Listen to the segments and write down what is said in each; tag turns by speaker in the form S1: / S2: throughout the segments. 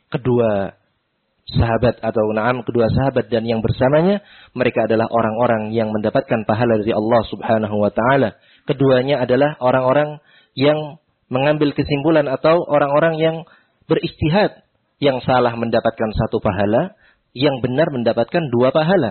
S1: kedua sahabat atau kedua sahabat dan yang bersamanya, mereka adalah orang-orang yang mendapatkan pahala dari Allah Subhanahu wa taala. Keduanya adalah orang-orang yang mengambil kesimpulan atau orang-orang yang beristihad. Yang salah mendapatkan satu pahala, yang benar mendapatkan dua pahala.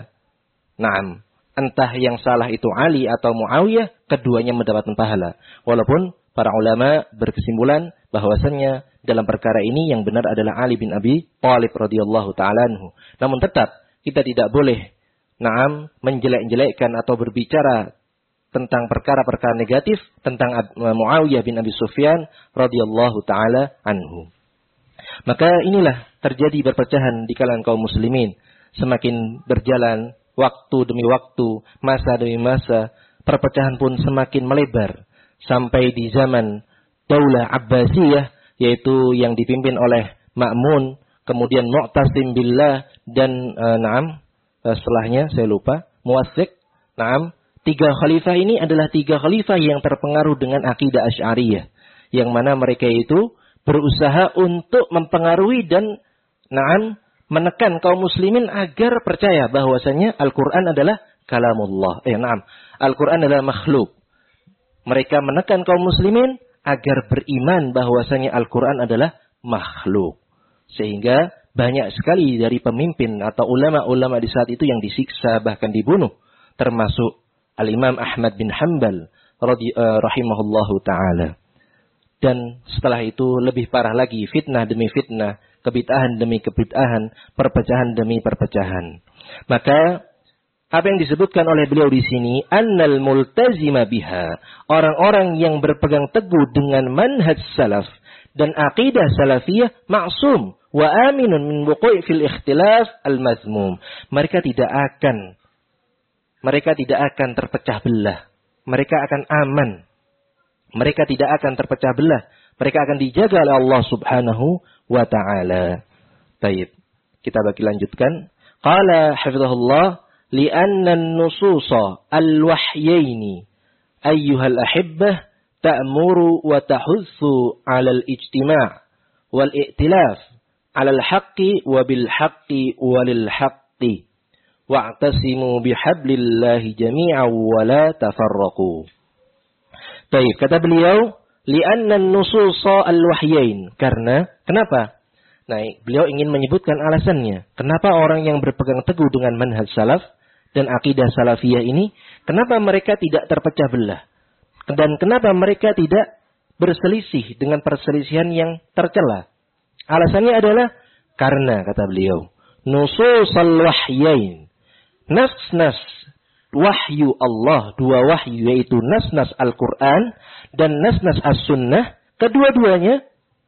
S1: Entah yang salah itu Ali atau Muawiyah, keduanya mendapatkan pahala. Walaupun para ulama berkesimpulan bahwasannya dalam perkara ini yang benar adalah Ali bin Abi Thalib radhiyallahu taala anhu. Namun tetap kita tidak boleh menjelek-jelekkan atau berbicara tentang perkara-perkara negatif tentang Muawiyah bin Abi Sufyan radhiyallahu taala anhu. Maka inilah terjadi perpecahan di kalangan kaum muslimin. Semakin berjalan waktu demi waktu, masa demi masa, perpecahan pun semakin melebar. Sampai di zaman Daulah Abbasiyah, yaitu yang dipimpin oleh Ma'mun, kemudian Mu'tasim Billah, dan setelahnya saya lupa, Muwassiq. Tiga khalifah ini adalah tiga khalifah yang terpengaruh dengan akidah Asy'ariyah. Yang mana mereka itu berusaha untuk mempengaruhi dan menekan kaum muslimin agar percaya bahwasanya Al-Quran adalah kalamullah. Al-Quran adalah makhluk. Mereka menekan kaum muslimin agar beriman bahwasanya Al-Quran adalah makhluk. Sehingga banyak sekali dari pemimpin atau ulama-ulama di saat itu yang disiksa bahkan dibunuh. Termasuk Al-Imam Ahmad bin Hanbal rahimahullahu ta'ala. Dan setelah itu lebih parah lagi, fitnah demi fitnah, kebid'ahan demi kebid'ahan, perpecahan demi perpecahan. Maka apa yang disebutkan oleh beliau di sini, annal multazima biha, orang-orang yang berpegang teguh dengan manhaj salaf dan aqidah salafiyah maksum wa aminun min wuqu'i fil ikhtilaf al-mazmum. Mereka tidak akan terpecah belah. Mereka akan aman. Mereka tidak akan terpecah belah. Mereka akan dijaga oleh Allah Subhanahu wa ta'ala. Baik. Kita bagi lanjutkan. Qala hafizahullah, li'anna an-nususa al-wahyaini ayyuhal ahibbah ta'muru wa tahussu 'ala al-ijtima' wal i'tilaf 'ala al-haqqi wa bil haqqi wa lil haqqi wa'tasimu bihablillahi jami'an wa la tafarraqu. Baik, kata beliau, li'anna an-nususa al-wahyain. Karena, kenapa? Beliau ingin menyebutkan alasannya. Kenapa orang yang berpegang teguh dengan manhaj salaf dan akidah salafiyah ini, kenapa mereka tidak terpecah belah? Dan kenapa mereka tidak berselisih dengan perselisihan yang tercela? Alasannya adalah, karena, kata beliau, nusus al-wahyain. Nas-nas wahyu Allah, dua wahyu yaitu nas-nas Al-Quran dan nas-nas As-Sunnah, kedua-duanya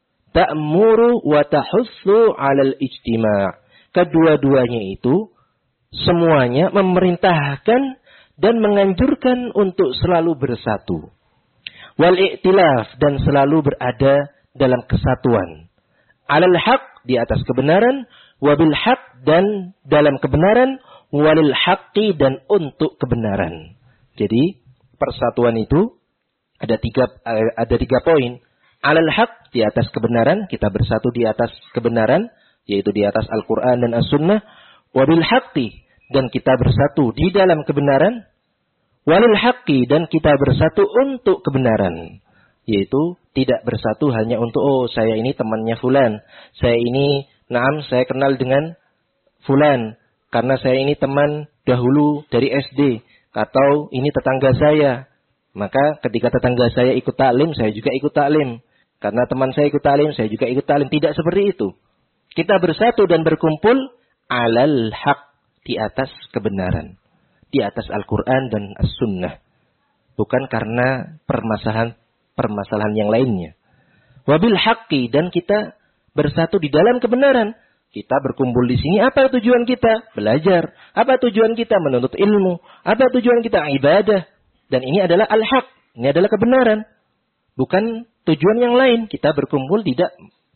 S1: ta'muru wa tahussu 'alal ijtima'. Kedua-duanya itu semuanya memerintahkan dan menganjurkan untuk selalu bersatu. Wal i'tilaf, dan selalu berada dalam kesatuan. 'Alal haq, di atas kebenaran, wa bil haq, dan dalam kebenaran, walil haqqi, dan untuk kebenaran. Jadi persatuan itu ada tiga poin. Alal haq, di atas kebenaran, kita bersatu di atas kebenaran, yaitu di atas Al-Quran dan As-Sunnah. Wabil haqqi, dan kita bersatu di dalam kebenaran. Walil haqqi, dan kita bersatu untuk kebenaran, yaitu tidak bersatu hanya untuk saya ini temannya fulan, saya ini saya kenal dengan fulan karena saya ini teman dahulu dari SD, atau ini tetangga saya. Maka ketika tetangga saya ikut taklim, saya juga ikut taklim. Karena teman saya ikut taklim, saya juga ikut taklim. Tidak seperti itu. Kita bersatu dan berkumpul alal haq, di atas kebenaran. Di atas Al-Quran dan As-Sunnah. Bukan karena permasalahan yang lainnya. Wabil haqqi, dan kita bersatu di dalam kebenaran. Kita berkumpul di sini, apa tujuan kita? Belajar. Apa tujuan kita? Menuntut ilmu. Apa tujuan kita? Ibadah. Dan ini adalah al-haq. Ini adalah kebenaran. Bukan tujuan yang lain. Kita berkumpul tidak.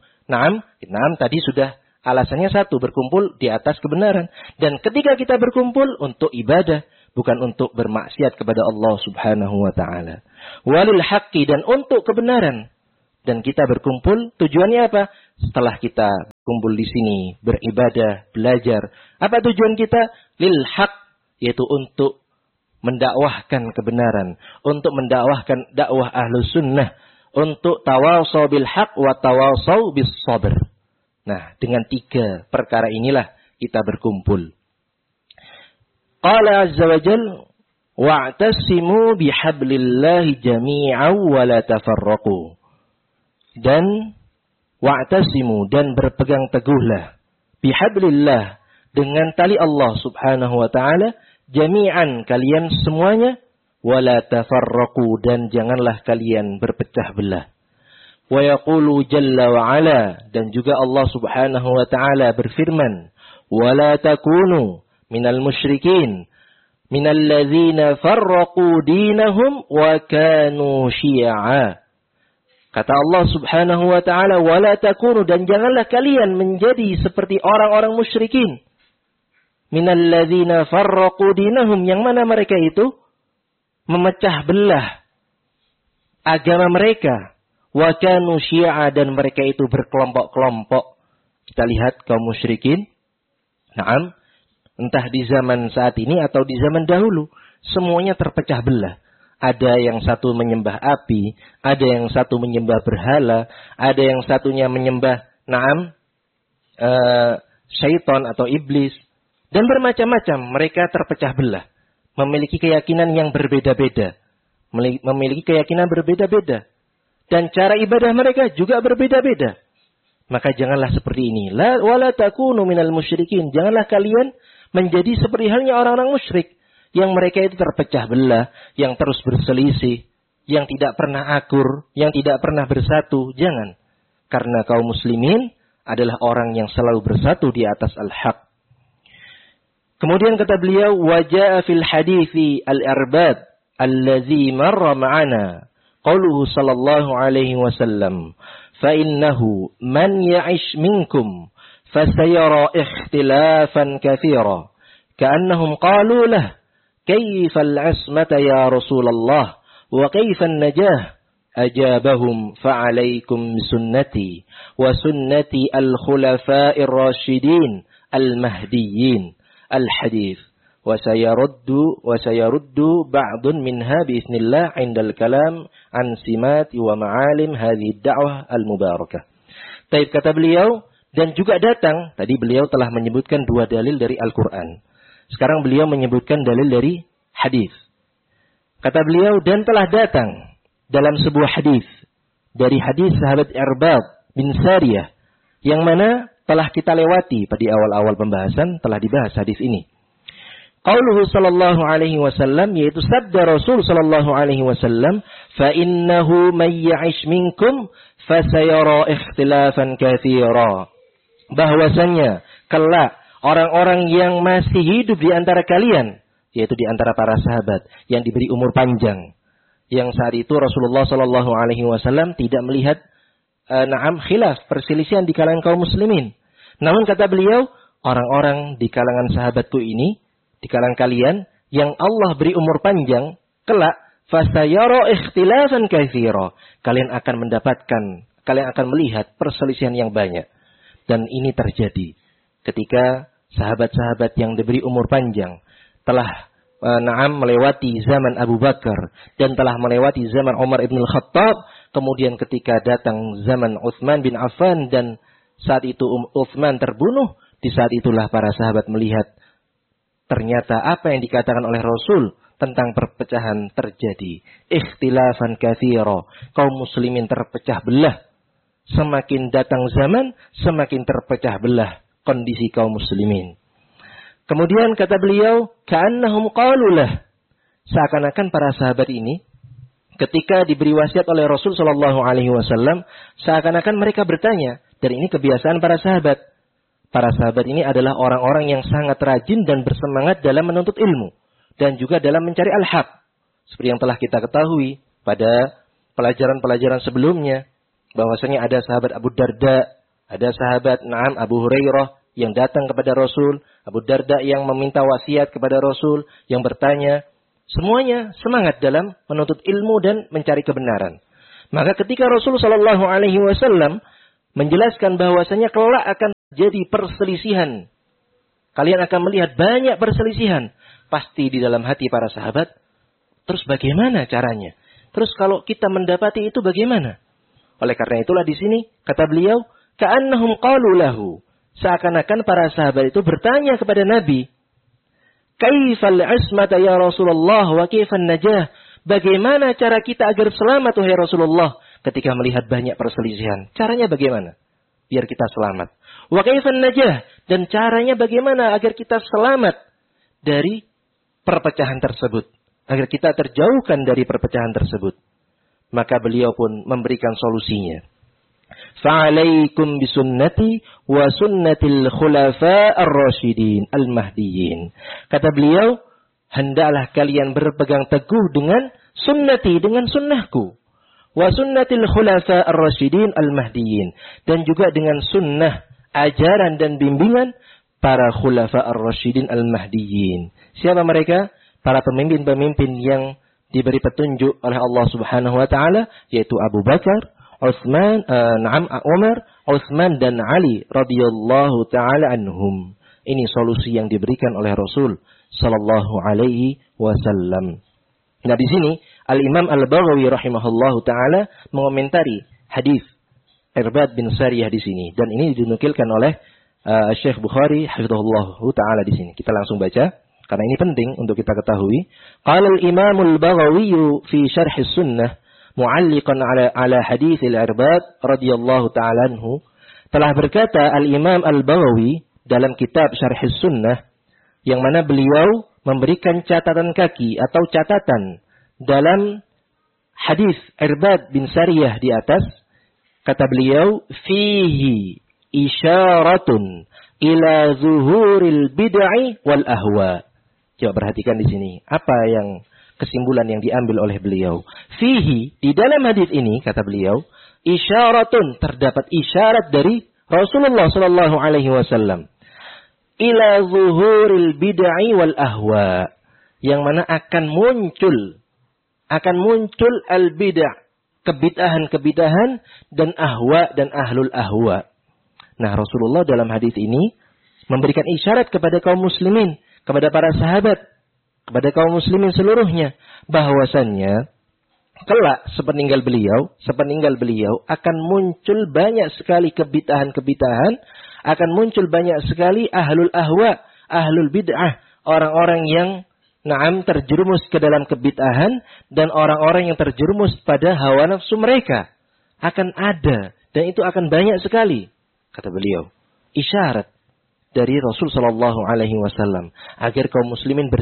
S1: Tadi sudah alasannya satu. Berkumpul di atas kebenaran. Dan ketika kita berkumpul untuk ibadah. Bukan untuk bermaksiat kepada Allah Subhanahu wa ta'ala. Walil haqqi, dan untuk kebenaran. Dan kita berkumpul tujuannya apa? setelah kita kumpul di sini, beribadah, belajar. Apa tujuan kita? Lil haq, yaitu untuk mendakwahkan kebenaran, untuk mendakwahkan dakwah ahlus sunnah, untuk tawasau bil haq wa tawasau bis sabr. Nah, dengan 3 perkara inilah kita berkumpul. Qala azza wa jalla wa'tasimu bihablillahi jami'an wa la tafarraqu. Dan wa'tasimu, dan berpegang teguhlah bihablillah, dengan tali Allah subhanahu wa ta'ala, jami'an, kalian semuanya, wa la tafarraqu, dan janganlah kalian berpecah belah. Wa yaqulu jalla wa ala, dan juga Allah subhanahu wa ta'ala berfirman, wa la takunu minal musyrikin minal ladzina farraqu dinahum wa kanu syi'a. Kata Allah subhanahu wa ta'ala, wa la takunu, dan janganlah kalian menjadi seperti orang-orang musyrikin. Minal ladzina farraqu dinahum, yang mana mereka itu memecah belah agama mereka. Wa kanu syi'a, dan mereka itu berkelompok-kelompok. Kita lihat kaum musyrikin. Naam, entah di zaman saat ini atau di zaman dahulu, semuanya terpecah belah. Ada yang satu menyembah api, ada yang satu menyembah berhala, ada yang satunya menyembah syaitan atau iblis, dan bermacam-macam. Mereka terpecah belah, memiliki keyakinan yang berbeda-beda, memiliki keyakinan berbeda-beda, dan cara ibadah mereka juga berbeda-beda. Maka janganlah seperti ini. La wala takunu minal musyrikin. Janganlah kalian menjadi seperti halnya orang-orang musyrik, yang mereka itu terpecah belah, yang terus berselisih, yang tidak pernah akur, yang tidak pernah bersatu. Jangan. Karena kaum muslimin adalah orang yang selalu bersatu di atas al-haq. Kemudian kata beliau, waja'a fil hadithi al-arbad allazi marra ma'ana qauluhu sallallahu alaihi wasallam, fa innahu man ya'ish minkum fasayara ikhtilafan katsira ka'annahum qalu lah كيف العصمة يا رسول الله وكيف النجاة أجابهم فعليكم بسنتي وسنة الخلفاء الراشدين المهديين الحديث وسيرد بعض منها بإذن الله عند الكلام عن سمات ومعالم هذه الدعوة المباركة. Baik, kata beliau, dan juga datang, tadi beliau telah menyebutkan 2 dalil dari Al-Quran. Sekarang beliau menyebutkan dalil dari hadis. Kata beliau, dan telah datang dalam sebuah hadis dari hadis sahabat Irbad bin Sariyah, yang mana telah kita lewati pada awal-awal pembahasan, telah dibahas hadis ini. Qauluhu sallallahu alaihi wasallam, yaitu sabda Rasul sallallahu alaihi wasallam, fa innahu may ya'ish minkum fasayara ikhtilafan katsira. Bahwasanya kelak orang-orang yang masih hidup di antara kalian, yaitu di antara para sahabat yang diberi umur panjang, yang saat itu Rasulullah Shallallahu Alaihi Wasallam tidak melihat khilaf, perselisihan di kalangan kaum muslimin. Namun kata beliau, orang-orang di kalangan sahabatku ini, di kalangan kalian yang Allah beri umur panjang, kelak fasayara ikhtilafan katsira, kalian akan melihat perselisihan yang banyak. Dan ini terjadi ketika sahabat-sahabat yang diberi umur panjang telah melewati zaman Abu Bakar dan telah melewati zaman Umar ibn al-Khattab. Kemudian ketika datang zaman Utsman bin Affan dan saat itu Utsman terbunuh, di saat itulah para sahabat melihat ternyata apa yang dikatakan oleh Rasul tentang perpecahan terjadi. Ikhtilafan katsira, kaum muslimin terpecah belah. Semakin datang zaman, semakin terpecah belah kondisi kaum muslimin. Kemudian kata beliau, ka'annahum qalulah, seakan-akan para sahabat ini ketika diberi wasiat oleh Rasul sallallahu alaihi wasallam, seakan-akan mereka bertanya, dan ini kebiasaan para sahabat. Para sahabat ini adalah orang-orang yang sangat rajin dan bersemangat dalam menuntut ilmu dan juga dalam mencari al-haq. Seperti yang telah kita ketahui pada pelajaran-pelajaran sebelumnya, bahwasanya ada sahabat Abu Darda, ada sahabat Abu Hurairah yang datang kepada Rasul, Abu Darda yang meminta wasiat kepada Rasul, yang bertanya, semuanya semangat dalam menuntut ilmu dan mencari kebenaran. Maka ketika Rasul sallallahu alaihi wasallam menjelaskan bahwasanya kelak akan jadi perselisihan. Kalian akan melihat banyak perselisihan pasti di dalam hati para sahabat. Terus bagaimana caranya? Terus kalau kita mendapati itu bagaimana? Oleh karena itulah di sini kata beliau, ka'annahum qalu lahu. Seakan-akan para sahabat itu bertanya kepada Nabi, kaifal ismata ya Rasulullah wa kaifan najah? Bagaimana cara kita agar selamat wahai Rasulullah ketika melihat banyak perselisihan? Caranya bagaimana? Biar kita selamat. Wa kaifan najah? Dan caranya bagaimana agar kita selamat dari perpecahan tersebut? Agar kita terjauhkan dari perpecahan tersebut. Maka beliau pun memberikan solusinya. Fa'alaikum bisunnati wa sunnatil khulafa ar-rasyidin al-mahdiyyin. Kata beliau, hendaklah kalian berpegang teguh dengan sunnati, dengan sunnahku. Wa sunnatil khulafa ar-rasyidin al-mahdiyyin. Dan juga dengan sunnah, ajaran dan bimbingan para khulafa ar-rasyidin al-mahdiyyin. Siapa mereka? Para pemimpin-pemimpin yang diberi petunjuk oleh Allah Subhanahu wa taala, yaitu Abu Bakar, Umar, Utsman dan Ali radhiyallahu taala anhum. Ini solusi yang diberikan oleh Rasul sallallahu alaihi wasallam. Nah, di sini Al-Imam Al-Baghawi rahimahullahu taala mengomentari hadis Irbad bin Sariyah di sini, dan ini dinukilkan oleh Syekh Bukhari hafizahullahu taala di sini. Kita langsung baca karena ini penting untuk kita ketahui. Qala al-Imam Al-Baghawi fi Syarh Sunnah mu'alliqan ala hadits Al-Irbad radhiyallahu ta'ala anhu, telah berkata Al-Imam Al-Baghawi dalam kitab Syarh Sunnah, yang mana beliau memberikan catatan kaki atau catatan dalam hadis Irbad bin Sariyah di atas. Kata beliau, fihi isyaratun ila zuhuril bid'ah wal ahwa. Coba perhatikan di sini apa yang kesimpulan yang diambil oleh beliau. Fihi, di dalam hadis ini kata beliau, isyaratun, terdapat isyarat dari Rasulullah sallallahu alaihi wasallam ila zuhuril bid'ah wal ahwa, yang mana akan muncul al bid'ah, kebid'ahan dan ahwa dan ahlul ahwa. Nah, Rasulullah dalam hadis ini memberikan isyarat kepada kaum muslimin, kepada para sahabat, kepada kaum muslimin seluruhnya, bahwasannya kelak sepeninggal beliau akan muncul banyak sekali kebid'ahan, akan muncul banyak sekali ahlul ahwa, ahlul bid'ah, orang-orang yang terjerumus ke dalam kebid'ahan dan orang-orang yang terjerumus pada hawa nafsu mereka. Akan ada, dan itu akan banyak sekali, kata beliau. Isyarat dari Rasul sallallahu alaihi wasallam agar kaum muslimin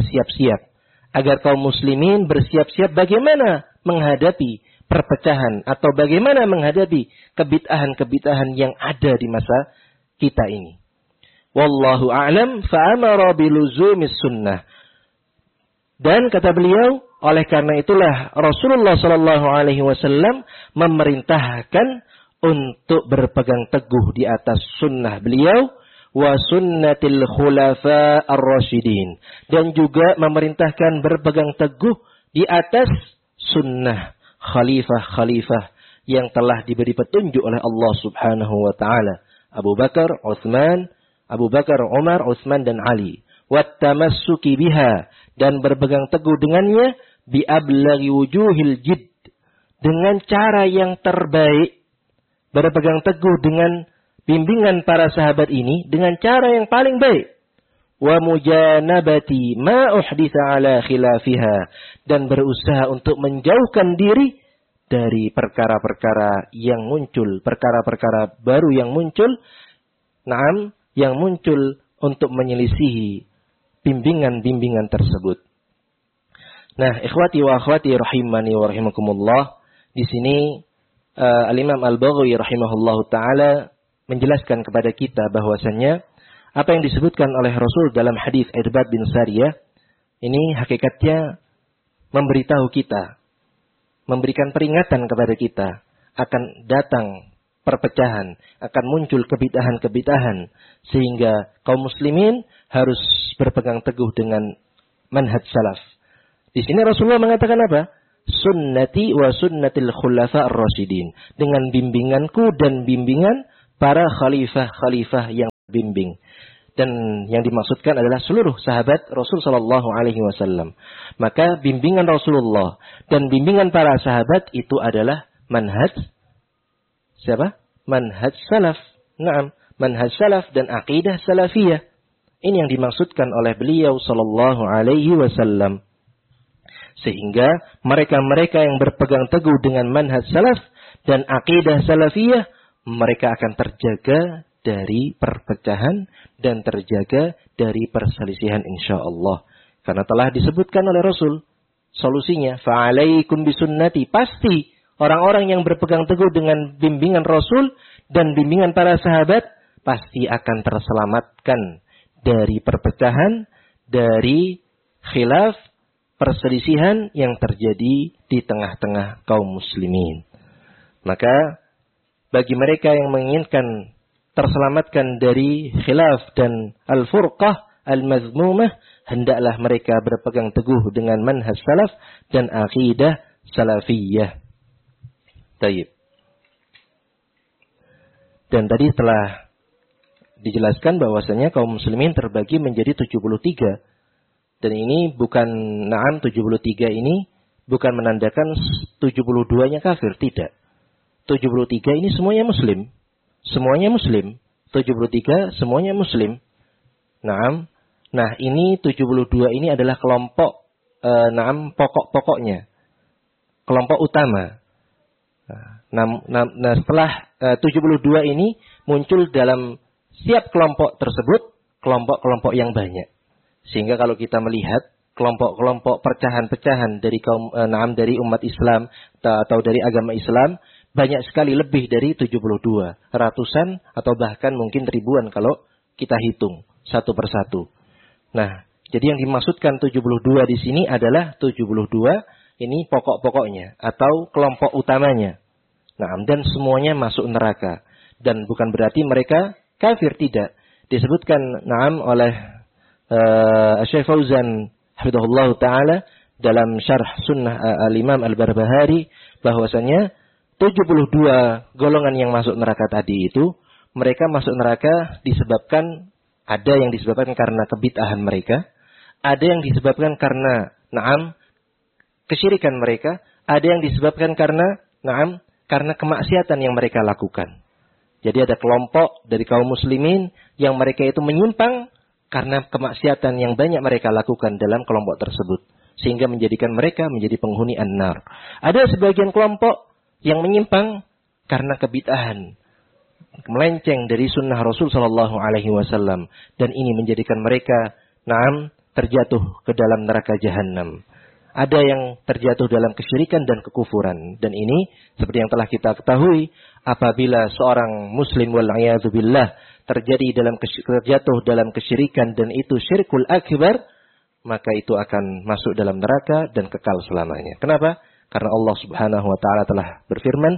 S1: bersiap-siap bagaimana menghadapi perpecahan atau bagaimana menghadapi kebid'ahan yang ada di masa kita ini. Wallahu a'lam, fa'amara biluzumis sunnah. Dan kata beliau, oleh karena itulah Rasulullah sallallahu alaihi wasallam memerintahkan untuk berpegang teguh di atas sunnah beliau, wa sunnatil khulafa ar-rasyidin, dan juga memerintahkan berpegang teguh di atas sunnah khalifah-khalifah yang telah diberi petunjuk oleh Allah Subhanahu wa taala, Abu Bakar, Umar, Utsman dan Ali. Wat tamassuki biha, dan berpegang teguh dengannya bi ablaghi wujuhil jidd, dengan cara yang terbaik, berpegang teguh dengan bimbingan para sahabat ini dengan cara yang paling baik. Wa mujanabati ma uhditha ala khilafiha, dan berusaha untuk menjauhkan diri dari perkara-perkara yang muncul, perkara-perkara baru yang muncul, yang muncul untuk menyelisihi bimbingan-bimbingan tersebut. Nah, ikhwati wa akhwati rahimani wa rahimakumullah, di sini Al-Imam Al-Baghawi rahimahullahu taala menjelaskan kepada kita bahwasannya apa yang disebutkan oleh Rasul dalam hadis Irbad bin Sariyah ini hakikatnya memberitahu kita, memberikan peringatan kepada kita akan datang perpecahan, akan muncul kebid'ahan, sehingga kaum muslimin harus berpegang teguh dengan manhaj salaf. Di sini Rasulullah mengatakan apa? Sunnati wa sunnatil khulafa ar-rasyidin, dengan bimbinganku dan bimbingan para khalifah-khalifah yang bimbing. Dan yang dimaksudkan adalah seluruh sahabat Rasul sallallahu alaihi wasallam. Maka bimbingan Rasulullah dan bimbingan para sahabat itu adalah manhaj siapa? Manhaj salaf. Naam, manhaj salaf dan aqidah salafiyah. Ini yang dimaksudkan oleh beliau sallallahu alaihi wasallam. Sehingga mereka-mereka yang berpegang teguh dengan manhaj salaf dan aqidah salafiyah, mereka akan terjaga dari perpecahan dan terjaga dari perselisihan insyaallah. Karena telah disebutkan oleh Rasul solusinya, fa'alaikum bisunnati. Pasti orang-orang yang berpegang teguh dengan bimbingan Rasul dan bimbingan para sahabat pasti akan terselamatkan dari perpecahan, dari khilaf, perselisihan yang terjadi di tengah-tengah kaum muslimin. Maka bagi mereka yang menginginkan terselamatkan dari khilaf dan al-furqah al-mazmumah, hendaklah mereka berpegang teguh dengan manhaj salaf dan aqidah salafiyah. Taib. Dan tadi telah dijelaskan bahwasanya kaum muslimin terbagi menjadi 73. Dan ini bukan, 73 ini bukan menandakan 72-nya kafir, tidak. 73 ini semuanya muslim. Semuanya muslim. 73 semuanya muslim. Nah, ini 72 ini adalah kelompok pokok-pokoknya. Kelompok utama. Nah, setelah 72 ini muncul dalam setiap kelompok tersebut kelompok-kelompok yang banyak. Sehingga kalau kita melihat kelompok-kelompok pecahan-pecahan dari dari umat Islam atau dari agama Islam, banyak sekali, lebih dari 72, ratusan atau bahkan mungkin ribuan kalau kita hitung satu persatu. Nah, jadi yang dimaksudkan 72 di sini adalah 72 ini pokok-pokoknya atau kelompok utamanya. Nah, dan semuanya masuk neraka. Dan bukan berarti mereka kafir, tidak. Disebutkan oleh Syekh Fauzan hafizahullah taala dalam syarh sunnah al-Imam Al-Barbahari bahwasanya 72 golongan yang masuk neraka tadi itu, mereka masuk neraka disebabkan, ada yang disebabkan karena kebid'ahan mereka, ada yang disebabkan karena kesyirikan mereka, ada yang disebabkan karena karena kemaksiatan yang mereka lakukan. Jadi ada kelompok dari kaum muslimin yang mereka itu menyimpang karena kemaksiatan yang banyak mereka lakukan dalam kelompok tersebut, sehingga menjadikan mereka menjadi penghuni an-nar. Ada sebagian kelompok yang menyimpang karena kebid'ahan, melenceng dari sunnah Rasul sallallahu alaihi wasallam, dan ini menjadikan mereka terjatuh ke dalam neraka jahanam. Ada yang terjatuh dalam kesyirikan dan kekufuran, dan ini seperti yang telah kita ketahui, apabila seorang muslim wal'iyadzubillah terjatuh dalam kesyirikan dan itu syirkul akbar, maka itu akan masuk dalam neraka dan kekal selamanya. Kenapa? Karena Allah Subhanahu wa taala telah berfirman,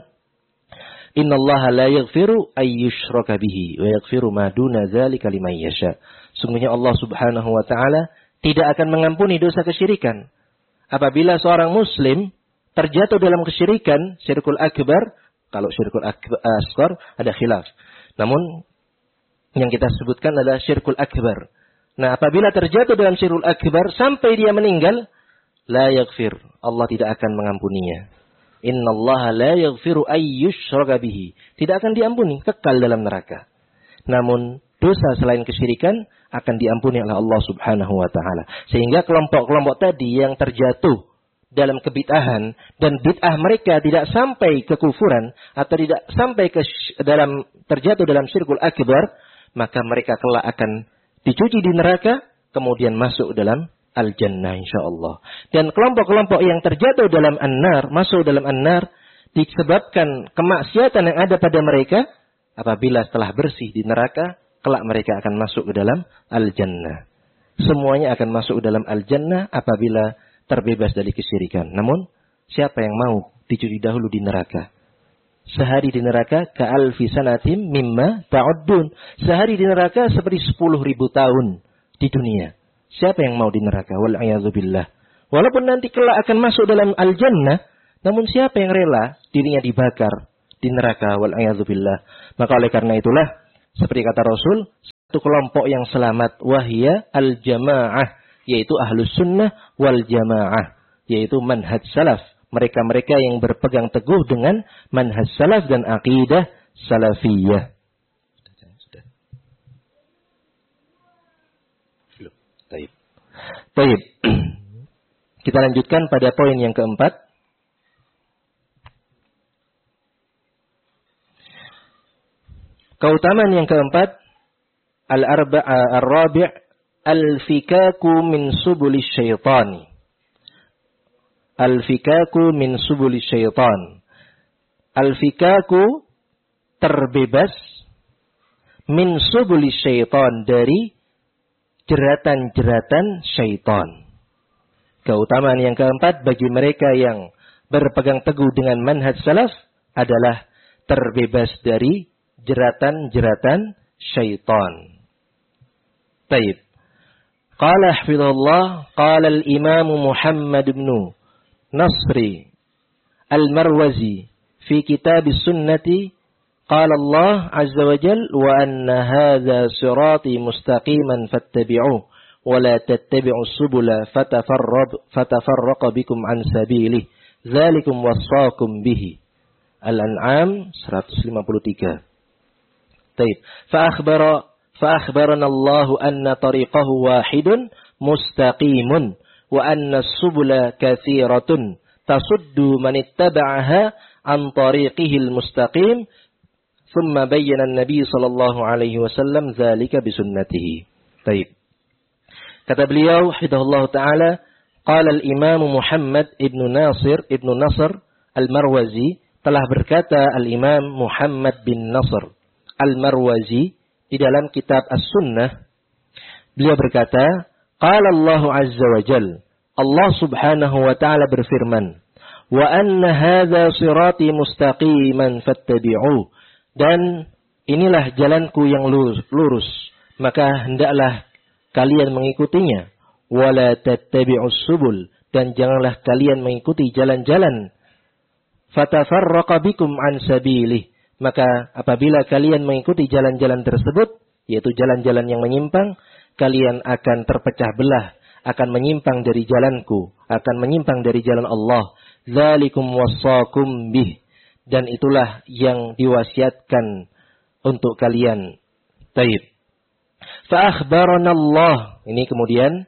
S1: "Innallaha la yaghfiru ay yushraka bihi wa yaghfiru ma duna dzalika liman yasha." Sungguhnya Allah Subhanahu wa taala tidak akan mengampuni dosa kesyirikan. Apabila seorang muslim terjatuh dalam kesyirikan, syirkul akbar, kalau syirkul asghar ada khilaf. Namun yang kita sebutkan adalah syirkul akbar. Nah, apabila terjatuh dalam syirkul akbar sampai dia meninggal, la yaghfir, Allah tidak akan mengampuninya. Innallaha la yaghfiru ay yushraka bihi. Tidak akan diampuni, kekal dalam neraka. Namun dosa selain kesyirikan akan diampuni oleh Allah Subhanahu wa taala. Sehingga kelompok-kelompok tadi yang terjatuh dalam kebid'ahan dan bid'ah mereka tidak sampai ke kufuran atau tidak sampai terjatuh dalam syirkul akbar, maka mereka kelak akan dicuci di neraka kemudian masuk dalam al-jannah insyaallah. Dan kelompok-kelompok yang terjatuh dalam an-nar, masuk dalam an-nar disebabkan kemaksiatan yang ada pada mereka, apabila setelah bersih di neraka, kelak mereka akan masuk ke dalam al-jannah. Semuanya akan masuk ke dalam al-jannah apabila terbebas dari kesyirikan. Namun, siapa yang mau dicuci dahulu di neraka? Sehari di neraka ka'alfi sanatim mimma ta'uddun. Sehari di neraka seperti 10.000 tahun di dunia. Siapa yang mau di neraka? Wal'iyadzubillah. Walaupun nanti kelak akan masuk dalam al-jannah, namun siapa yang rela dirinya dibakar, di neraka, wal'iyadzubillah. Maka oleh karena itulah, seperti kata Rasul, satu kelompok yang selamat, wahia al-jamaah, yaitu ahlus sunnah wal jamaah, yaitu manhaj salaf. Mereka-mereka yang berpegang teguh dengan manhaj salaf dan aqidah salafiyah. Baik. Kita lanjutkan pada poin yang keempat. Keutamaan yang keempat, al-rabi' al-fikaku min subulis syaitani. Al-fikaku min subulis syaitan. Al-fikaku terbebas min subulis syaitan, dari jeratan-jeratan syaitan. Keutamaan yang keempat bagi mereka yang berpegang teguh dengan manhaj salaf adalah terbebas dari jeratan-jeratan syaitan. Baik. Qala hafizahullah, qala al-Imam Muhammad bin Nasri al-Marwazi fi kitab as-sunnati, qala Allah azza wa jalla, wa anna hadha sirati mustaqiman fattabi'uhu wa la tattabi'us subula fatafarraqa bikum an sabilihi dzalikum wassaakum bihi. Al-An'am 153. Baik. فأخبرنا الله أن طريقه واحد مستقيم وأن السبل كثيرة تصد من اتبعها عن طريقه المستقيم ثم بين النبي صلى الله عليه وسلم ذلك بسنته. طيب. Kata beliau hafizahullah taala, qala al-Imam Muhammad ibn Nasr al-Marwazi, telah berkata al-Imam Muhammad bin Nasr al-Marwazi di dalam kitab As-Sunnah, beliau berkata, qala Allah azza wa jalla, Allah subhanahu wa ta'ala berfirman, wa anna hadha sirati mustaqiman fattabi'uh, dan inilah jalanku yang lurus, maka hendaklah kalian mengikutinya, wa la tattabi'us subul, dan janganlah kalian mengikuti jalan-jalan, fatafarraqa bikum an sabilih, maka apabila kalian mengikuti jalan-jalan tersebut, yaitu jalan-jalan yang menyimpang, kalian akan terpecah belah, akan menyimpang dari jalanku, akan menyimpang dari jalan Allah. Dzalikum wassaakum bih, dan itulah yang diwasiatkan untuk kalian. Taib. Fa akhbarana Allah. Ini kemudian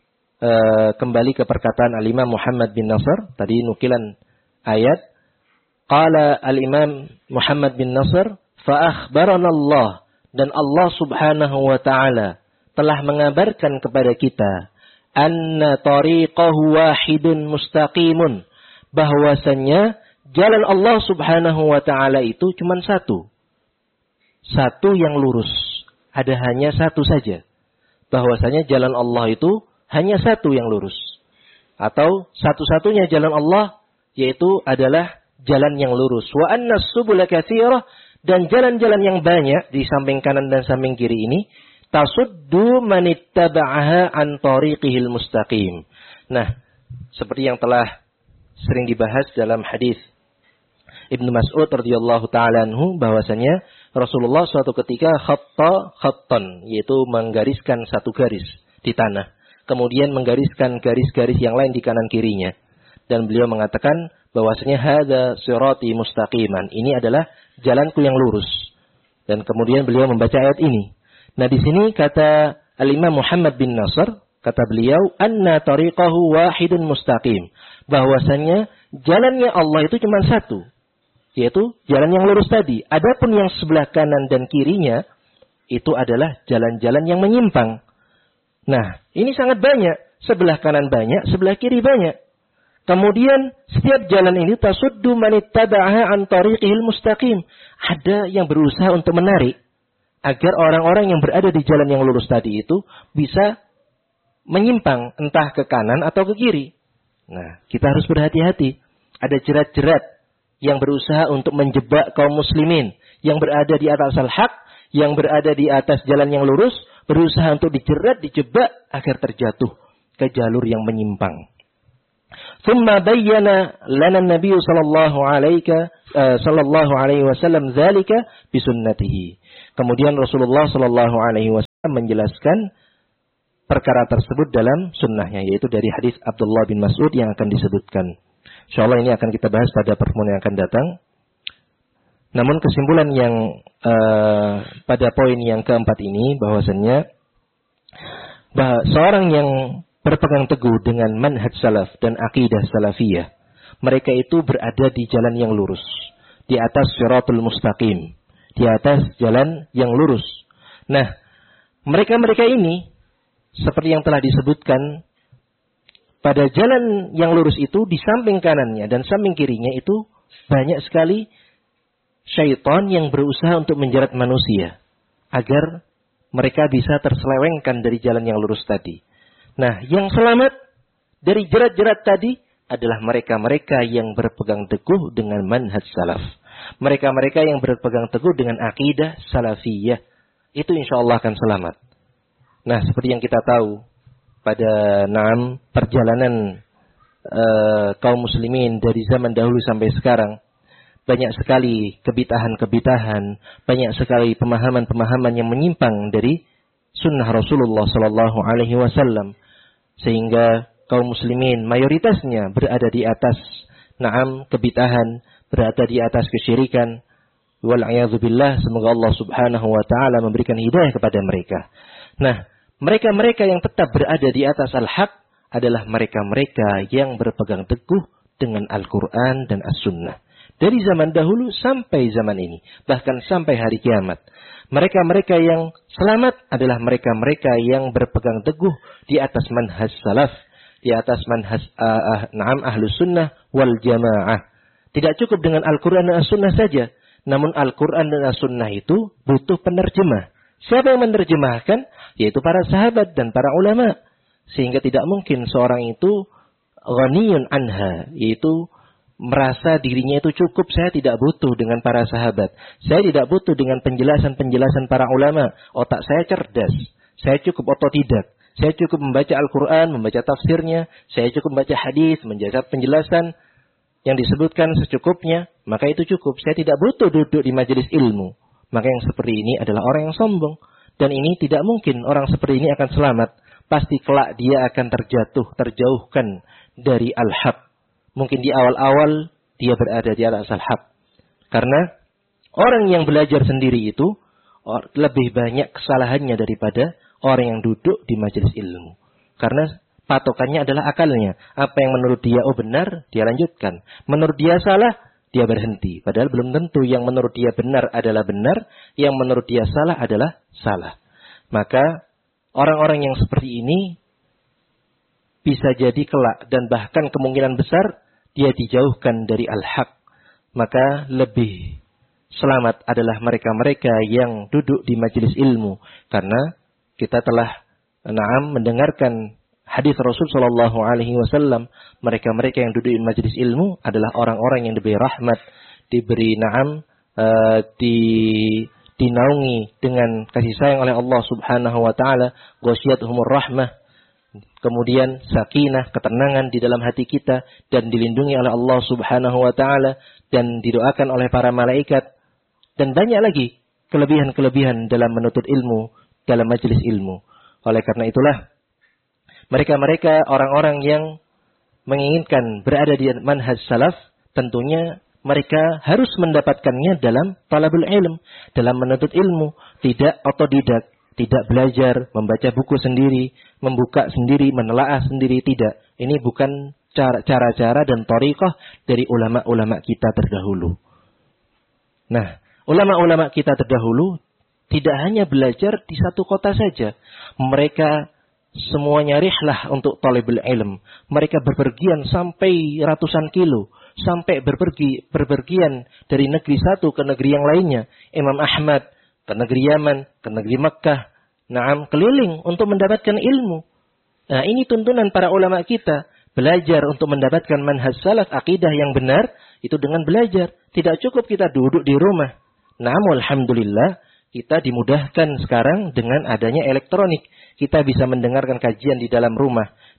S1: kembali ke perkataan al-Imam Muhammad bin Nasr, tadi nukilan ayat. Qala al-Imam Muhammad bin Nasr, fa akhbarana Allah, dan Allah subhanahu wa ta'ala telah mengabarkan kepada kita, anna tariqahu wahidun mustaqimun, bahwasannya jalan Allah subhanahu wa ta'ala itu cuma satu. Satu yang lurus. Ada hanya satu saja. Bahwasanya jalan Allah itu hanya satu yang lurus. Atau satu-satunya jalan Allah, yaitu adalah jalan yang lurus. Wa anna subula katsirah, dan jalan-jalan yang banyak di samping kanan dan samping kiri ini, tasuddu man ittaba'aha an tariqihil mustaqim. Nah, seperti yang telah sering dibahas dalam hadis Ibnu Mas'ud radhiyallahu taala anhu, bahwasanya Rasulullah suatu ketika khattan, yaitu menggariskan satu garis di tanah, kemudian menggariskan garis-garis yang lain di kanan kirinya, dan beliau mengatakan bahwasanya hadza sirati mustaqiman, ini adalah jalanku yang lurus. Dan kemudian beliau membaca ayat ini. Nah, di sini kata al-Imam Muhammad bin Nasr, kata beliau, anna tariqahu wahidun mustaqim, bahwasanya jalannya Allah itu cuma satu, yaitu jalan yang lurus tadi. Adapun yang sebelah kanan dan kirinya itu adalah jalan-jalan yang menyimpang. Nah, ini sangat banyak, sebelah kanan banyak, sebelah kiri banyak. Kemudian setiap jalan ini tasuddu man ittaba'aha an tariqihil mustaqim. Ada yang berusaha untuk menarik agar orang-orang yang berada di jalan yang lurus tadi itu bisa menyimpang entah ke kanan atau ke kiri. Nah, kita harus berhati-hati. Ada jerat-jerat yang berusaha untuk menjebak kaum muslimin yang berada di atas al-haq, yang berada di atas jalan yang lurus, berusaha untuk dijerat, dijebak agar terjatuh ke jalur yang menyimpang. Thumma bayyana lana an-nabiy sallallahu alaihi wasallam dzalika bi sunnatihi. Kemudian Rasulullah sallallahu alaihi wasallam menjelaskan perkara tersebut dalam sunnahnya, yaitu dari hadis Abdullah bin Mas'ud yang akan disebutkan. Insyaallah ini akan kita bahas pada pertemuan yang akan datang. Namun kesimpulan yang pada poin yang keempat ini bahwasannya seorang yang berpegang teguh dengan manhaj salaf dan akidah salafiyah, mereka itu berada di jalan yang lurus, di atas shiratul mustaqim, di atas jalan yang lurus. Nah, mereka-mereka ini seperti yang telah disebutkan, pada jalan yang lurus itu di samping kanannya dan samping kirinya itu banyak sekali syaitan yang berusaha untuk menjerat manusia agar mereka bisa terselewengkan dari jalan yang lurus tadi. Nah, yang selamat dari jerat-jerat tadi adalah mereka-mereka yang berpegang teguh dengan manhaj salaf. Mereka-mereka yang berpegang teguh dengan akidah salafiyah. Itu insyaAllah akan selamat. Nah, seperti yang kita tahu pada perjalanan kaum muslimin dari zaman dahulu sampai sekarang, banyak sekali kebitahan-kebitahan, banyak sekali pemahaman-pemahaman yang menyimpang dari sunnah Rasulullah sallallahu alaihi wasallam, sehingga kaum muslimin mayoritasnya berada di atas kebitahan, berada di atas kesyirikan. Wal'iyadzubillah, semoga Allah subhanahu wa ta'ala memberikan hidayah kepada mereka. Nah, mereka-mereka yang tetap berada di atas al-haq adalah mereka-mereka yang berpegang teguh dengan Al-Quran dan As-Sunnah. Dari zaman dahulu sampai zaman ini, bahkan sampai hari kiamat. Mereka-mereka yang selamat adalah mereka-mereka yang berpegang teguh di atas manhaj salaf, di atas manhaj ahlus sunnah wal jamaah. Tidak cukup dengan Al-Quran dan As-Sunnah saja, namun Al-Quran dan As-Sunnah itu butuh penerjemah. Siapa yang menerjemahkan? Yaitu para sahabat dan para ulama. Sehingga tidak mungkin seorang itu ghaniyun anha, yaitu merasa dirinya itu cukup, saya tidak butuh dengan para sahabat, saya tidak butuh dengan penjelasan-penjelasan para ulama, otak saya cerdas, saya cukup otodidak, saya cukup membaca Al-Quran, membaca tafsirnya, saya cukup membaca hadis, menjaga penjelasan yang disebutkan secukupnya, maka itu cukup, saya tidak butuh duduk di majelis ilmu. Maka yang seperti ini adalah orang yang sombong, dan ini tidak mungkin orang seperti ini akan selamat. Pasti kelak dia akan terjauhkan dari al-haq. Mungkin di awal-awal dia berada di atas al-haq. Karena orang yang belajar sendiri itu lebih banyak kesalahannya daripada orang yang duduk di majelis ilmu. Karena patokannya adalah akalnya. Apa yang menurut dia benar, dia lanjutkan. Menurut dia salah, dia berhenti. Padahal belum tentu yang menurut dia benar adalah benar, yang menurut dia salah adalah salah. Maka orang-orang yang seperti ini bisa jadi kelak dan bahkan kemungkinan besar dia dijauhkan dari al-haq. Maka lebih selamat adalah mereka-mereka yang duduk di majelis ilmu. Karena kita telah mendengarkan hadis Rasul sallallahu alaihi wasallam, mereka-mereka yang duduk di majelis ilmu adalah orang-orang yang diberi rahmat, diberi dinaungi dengan kasih sayang oleh Allah subhanahu wa ta'ala, ghasyiyatuhumur rahmah. Kemudian sakinah, ketenangan di dalam hati kita dan dilindungi oleh Allah subhanahu wa ta'ala dan didoakan oleh para malaikat. Dan banyak lagi kelebihan-kelebihan dalam menuntut ilmu, dalam majelis ilmu. Oleh karena itulah, mereka-mereka orang-orang yang menginginkan berada di manhaj salaf, tentunya mereka harus mendapatkannya dalam talabul ilm, dalam menuntut ilmu, tidak otodidak. Tidak belajar, membaca buku sendiri, membuka sendiri, menelaah sendiri, tidak. Ini bukan cara-cara dan thariqah dari ulama-ulama kita terdahulu. Nah, ulama-ulama kita terdahulu tidak hanya belajar di satu kota saja. Mereka semuanya rihlah untuk talibul ilm. Mereka berpergian sampai ratusan kilo. Sampai berpergian dari negeri satu ke negeri yang lainnya. Imam Ahmad ke negeri Yaman, ke negeri Mekkah, keliling untuk mendapatkan ilmu. Nah, ini tuntunan para ulama kita. Belajar untuk mendapatkan manhaj salaf, akidah yang benar, itu dengan belajar. Tidak cukup kita duduk di rumah. Namun, alhamdulillah, kita dimudahkan sekarang dengan adanya elektronik. Kita bisa mendengarkan kajian di dalam rumah.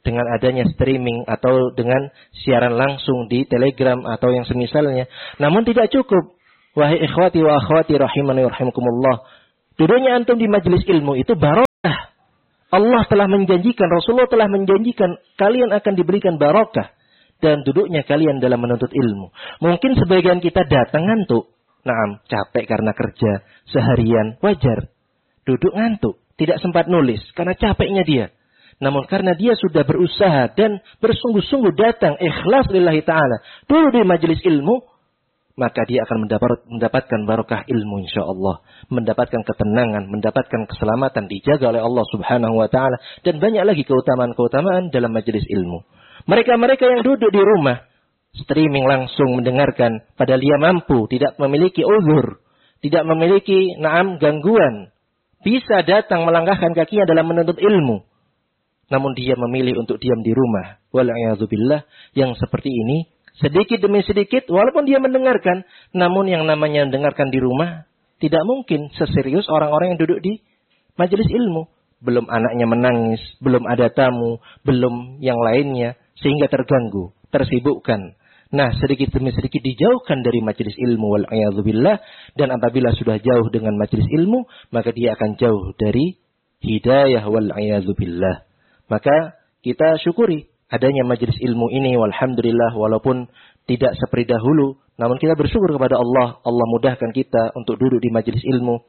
S1: dengan adanya streaming atau dengan siaran langsung di Telegram atau yang semisalnya. Namun tidak cukup. Wahai ikhwati wa akhwati rahimani wa rahimakumullah. Duduknya antum di majelis ilmu itu barokah. Allah telah menjanjikan, Rasulullah telah menjanjikan kalian akan diberikan barokah. Dan duduknya kalian dalam menuntut ilmu. Mungkin sebagian kita datang ngantuk. Naam, capek karena kerja seharian, wajar. Duduk ngantuk, tidak sempat nulis karena capeknya dia. Namun karena dia sudah berusaha dan bersungguh-sungguh datang ikhlas lillahi ta'ala. Dulu di majelis ilmu, maka dia akan mendapatkan barokah ilmu insyaAllah. Mendapatkan ketenangan, mendapatkan keselamatan, dijaga oleh Allah subhanahu wa ta'ala. Dan banyak lagi keutamaan-keutamaan dalam majelis ilmu. Mereka-mereka yang duduk di rumah, streaming langsung mendengarkan, padahal dia mampu, tidak memiliki uzur, tidak memiliki gangguan. Bisa datang melangkahkan kakinya dalam menuntut ilmu. Namun dia memilih untuk diam di rumah. Wal'iyadzubillah, yang seperti ini, sedikit demi sedikit, walaupun dia mendengarkan, namun yang namanya mendengarkan di rumah, tidak mungkin seserius orang-orang yang duduk di majelis ilmu. Belum anaknya menangis, belum ada tamu, belum yang lainnya, sehingga terganggu, tersibukkan. Nah, sedikit demi sedikit dijauhkan dari majelis ilmu, wal'iyadzubillah, dan apabila sudah jauh dengan majelis ilmu, maka dia akan jauh dari hidayah, wal'iyadzubillah. Maka kita syukuri adanya majelis ilmu ini, walhamdulillah, walaupun tidak seperti dahulu, namun kita bersyukur kepada Allah. Allah mudahkan kita untuk duduk di majelis ilmu.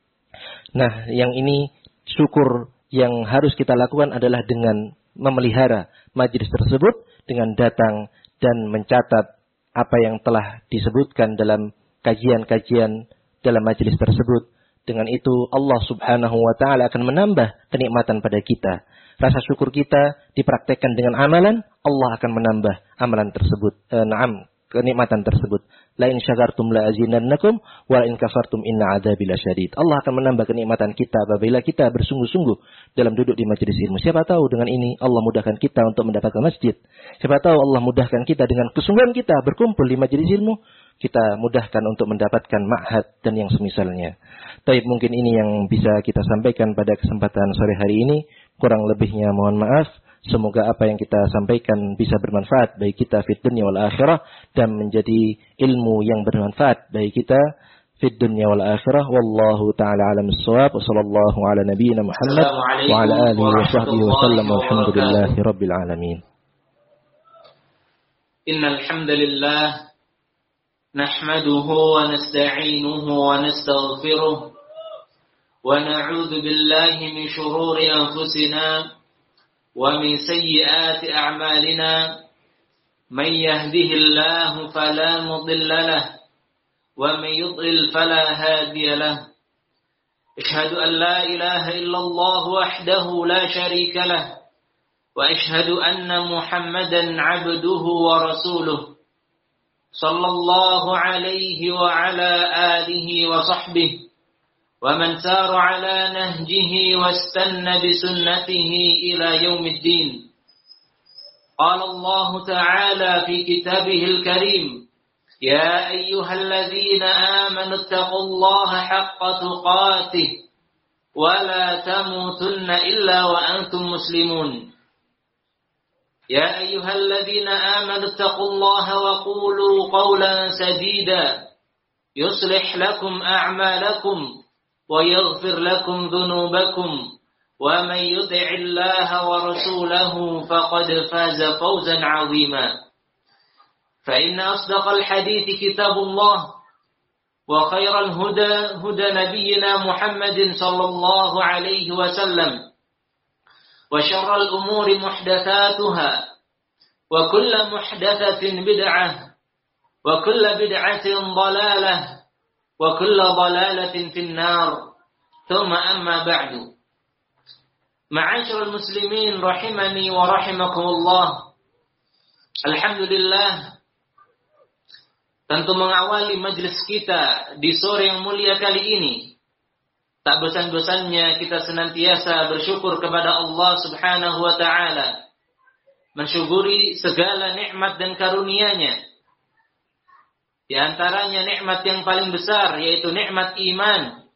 S1: Nah, yang ini syukur yang harus kita lakukan adalah dengan memelihara majelis tersebut, dengan datang dan mencatat apa yang telah disebutkan dalam kajian-kajian dalam majelis tersebut. Dengan itu Allah subhanahu wa ta'ala akan menambah kenikmatan pada kita. Rasa syukur kita dipraktekkan dengan amalan, Allah akan menambah amalan tersebut. Kenikmatan tersebut. La in syakartum la azinannakum wa la in kafartum inna adzabi lasyadid. Allah akan menambah kenikmatan kita apabila kita bersungguh-sungguh dalam duduk di majelis ilmu. Siapa tahu dengan ini Allah mudahkan kita untuk mendapatkan masjid. Siapa tahu Allah mudahkan kita dengan kesungguhan kita berkumpul di majelis ilmu, kita mudahkan untuk mendapatkan ma'had dan yang semisalnya. Taib, mungkin ini yang bisa kita sampaikan pada kesempatan sore hari ini. Kurang lebihnya mohon maaf. Semoga apa yang kita sampaikan bisa bermanfaat bagi kita fid dunya wal akhirah dan menjadi ilmu yang bermanfaat bagi kita fid dunya wal akhirah. Wallahu taala alam bissawab. Wassallallahu ala nabiyyina Muhammad wa ala alihi wa sahbihi wasallam. Walhamdulillahi rabbil alamin.
S2: Innal hamdalillah nahmaduhu wa nasta'inuhu wa nastaghfiruh wa na'udzu billahi min shururi anfusina ومن سيئات أعمالنا من يهده الله فلا مضل له ومن يضلل فلا هادي له أشهد أن لا إله إلا الله وحده لا شريك له وأشهد أن محمدا عبده ورسوله صلى الله عليه وعلى آله وصحبه ومن سار على نهجه واستنى بسنته إلى يوم الدين. قال الله تعالى في كتابه الكريم يا أيها الذين آمنوا اتقوا الله حق تقاته ولا تموتن إلا وأنتم مسلمون. يا أيها الذين آمنوا اتقوا الله وقولوا قولا سديدا يصلح لكم أعمالكم ويغفر لكم ذنوبكم ومن يطع الله ورسوله فقد فاز فوزا عظيما. فإن أصدق الحديث كتاب الله وخير الهدى هدى نبينا محمد صلى الله عليه وسلم وشر الأمور محدثاتها وكل محدثة بدعة وكل بدعة ضلالة وكل ضلالة في النار ثم أما بعد. معاشر المسلمين rahimani wa rahimakumullah. Alhamdulillah, tentu mengawali majelis kita di sore yang mulia kali ini, tak bosan-bosannya kita senantiasa bersyukur kepada Allah subhanahu wa ta'ala, mensyukuri segala nikmat dan karunia-Nya. Di antaranya nikmat yang paling besar yaitu nikmat iman,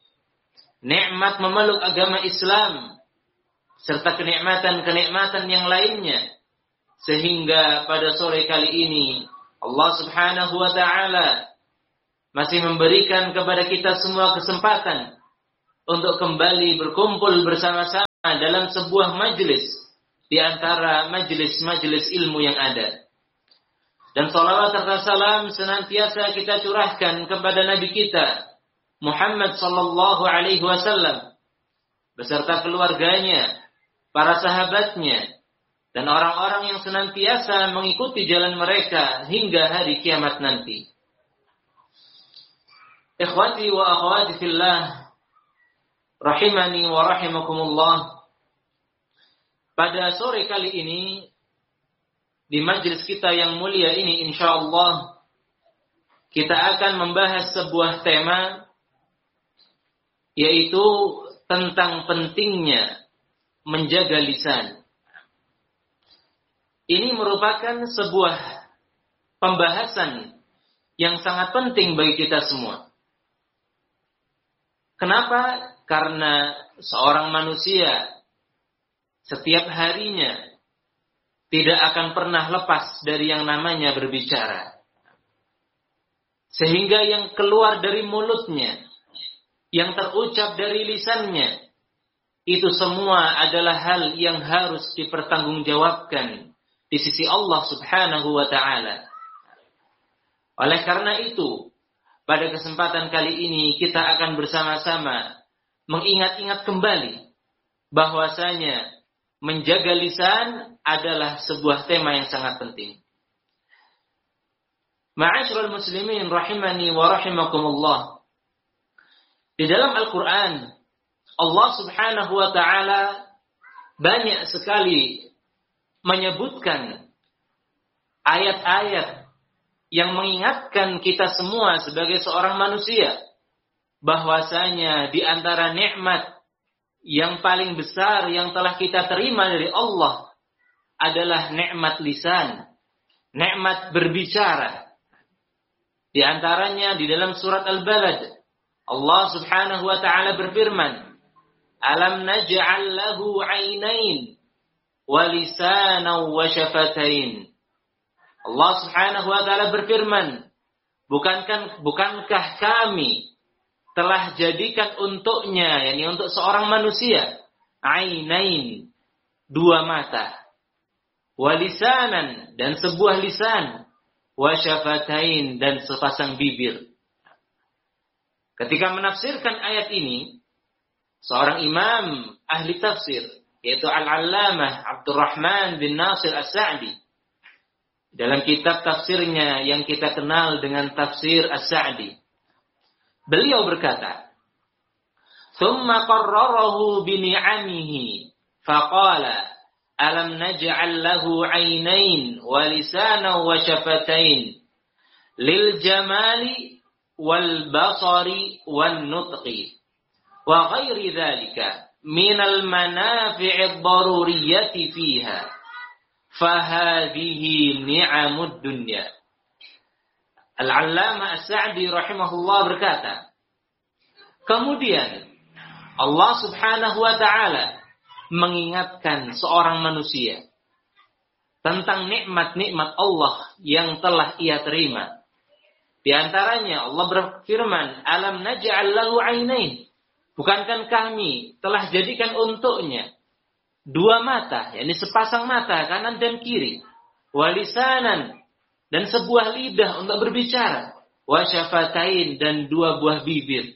S2: nikmat memeluk agama Islam, serta kenikmatan-kenikmatan yang lainnya Sehingga pada sore kali ini Allah Subhanahu wa ta'ala masih memberikan kepada kita semua kesempatan untuk kembali berkumpul bersama-sama dalam sebuah majlis di antara majlis-majlis ilmu yang ada. Dan salawat serta salam senantiasa kita curahkan kepada Nabi kita Muhammad sallallahu alaihi wasallam beserta keluarganya, para sahabatnya, dan orang-orang yang senantiasa mengikuti jalan mereka hingga hari kiamat nanti. Ikhwati wa akhwati fillah, rahimani wa rahimakumullah. Pada sore kali ini di majlis kita yang mulia ini, insyaallah kita akan membahas sebuah tema, yaitu tentang pentingnya menjaga lisan. Ini merupakan sebuah pembahasan yang sangat penting bagi kita semua. Kenapa? Karena seorang manusia setiap harinya tidak akan pernah lepas dari yang namanya berbicara. Sehingga yang keluar dari mulutnya, yang terucap dari lisannya, itu semua adalah hal yang harus dipertanggungjawabkan di sisi Allah Subhanahu wa ta'ala. Oleh karena itu, pada kesempatan kali ini kita akan bersama-sama mengingat-ingat kembali bahwasanya menjaga lisan adalah sebuah tema yang sangat penting. Ma'asyiral muslimin rahimani wa rahimakumullah. Di dalam Al-Quran, Allah Subhanahu wa ta'ala banyak sekali menyebutkan ayat-ayat yang mengingatkan kita semua sebagai seorang manusia bahwasanya di antara nikmat yang paling besar yang telah kita terima dari Allah adalah nikmat lisan, nikmat berbicara. Di antaranya di dalam surat Al-Balad, Allah Subhanahu wa ta'ala berfirman, "Alam naj'al lahu 'ainain wa lisanan wa syafatain." Allah Subhanahu wa ta'ala berfirman, bukankah kami telah jadikan untuknya, yakni untuk seorang manusia, ainain, dua mata, walisanan, dan sebuah lisan, wasyafatain, dan sepasang bibir. Ketika menafsirkan ayat ini, seorang imam ahli tafsir, yaitu Al-Allamah Abdurrahman bin Nasir As-Sa'di, dalam kitab tafsirnya yang kita kenal dengan tafsir As-Sa'di, beliau berkata, "Tsumma qarrarahu bi ni'amihi, faqala, alam naj'al lahu 'ainain wa lisanan wa syafatain, lil jamali wal basari wan nutqi, wa ghairi dzalika min al manafi'id daruriyyati fiha, fa hadhihi ni'amud dunya." Al-Allamah As-Sa'di rahimahullah berkata, kemudian Allah Subhanahu wa ta'ala mengingatkan seorang manusia tentang nikmat-nikmat Allah yang telah ia terima. Di antaranya Allah berfirman, "Alam naj'al lahu 'ainain." Bukankah kami telah jadikan untuknya dua mata, yakni sepasang mata kanan dan kiri, walisanan, dan sebuah lidah untuk berbicara, wa syafatain, dan dua buah bibir.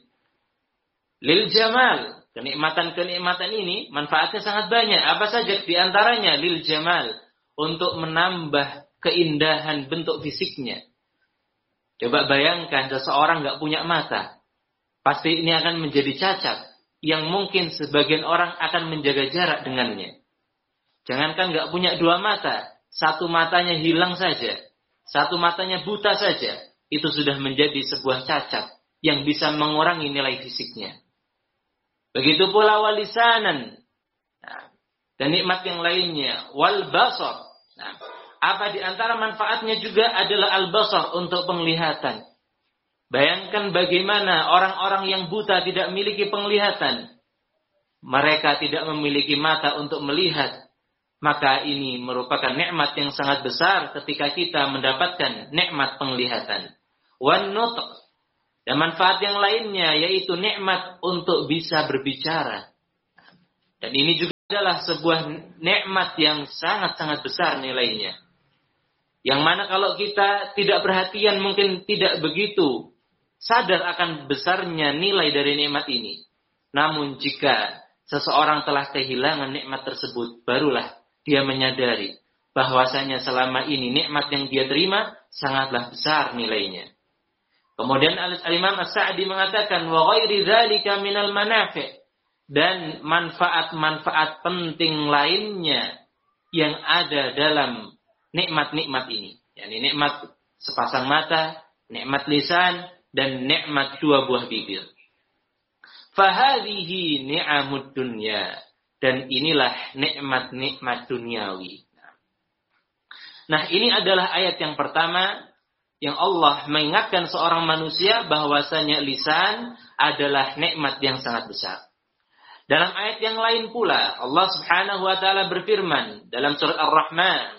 S2: Lil jamal, kenikmatan-kenikmatan ini manfaatnya sangat banyak. Apa saja? Di antaranya lil jamal, untuk menambah keindahan bentuk fisiknya. Coba bayangkan seseorang nggak punya mata, pasti ini akan menjadi cacat yang mungkin sebagian orang akan menjaga jarak dengannya. Jangankan nggak punya dua mata, satu matanya hilang saja, satu matanya buta saja, itu sudah menjadi sebuah cacat yang bisa mengurangi nilai fisiknya. Begitu pula walisanan, dan nikmat yang lainnya, wal basar. Apa di antara manfaatnya juga adalah al-basar, untuk penglihatan. Bayangkan bagaimana orang-orang yang buta tidak memiliki penglihatan. Mereka tidak memiliki mata untuk melihat. maka ini merupakan nikmat yang sangat besar ketika kita mendapatkan nikmat penglihatan. Wan nutq, dan manfaat yang lainnya yaitu nikmat untuk bisa berbicara. Dan ini juga adalah sebuah nikmat yang sangat-sangat besar nilainya. Yang mana kalau kita tidak perhatian mungkin tidak begitu sadar akan besarnya nilai dari nikmat ini. Namun jika seseorang telah kehilangan nikmat tersebut, barulah dia menyadari bahwasanya selama ini nikmat yang dia terima sangatlah besar nilainya. Kemudian Al-Imam As-Sa'di mengatakan wa ghairi dzalika minal manafi', dan manfaat-manfaat penting lainnya yang ada dalam nikmat-nikmat ini. yakni nikmat sepasang mata, nikmat lisan, dan nikmat dua buah bibir. Fahadhihi ni'amud dunya, dan inilah nikmat-nikmat duniawi. Nah, ini adalah ayat yang pertama yang Allah mengingatkan seorang manusia bahwasanya lisan adalah nikmat yang sangat besar. Dalam ayat yang lain pula, Allah Subhanahu wa taala berfirman dalam surat Ar-Rahman.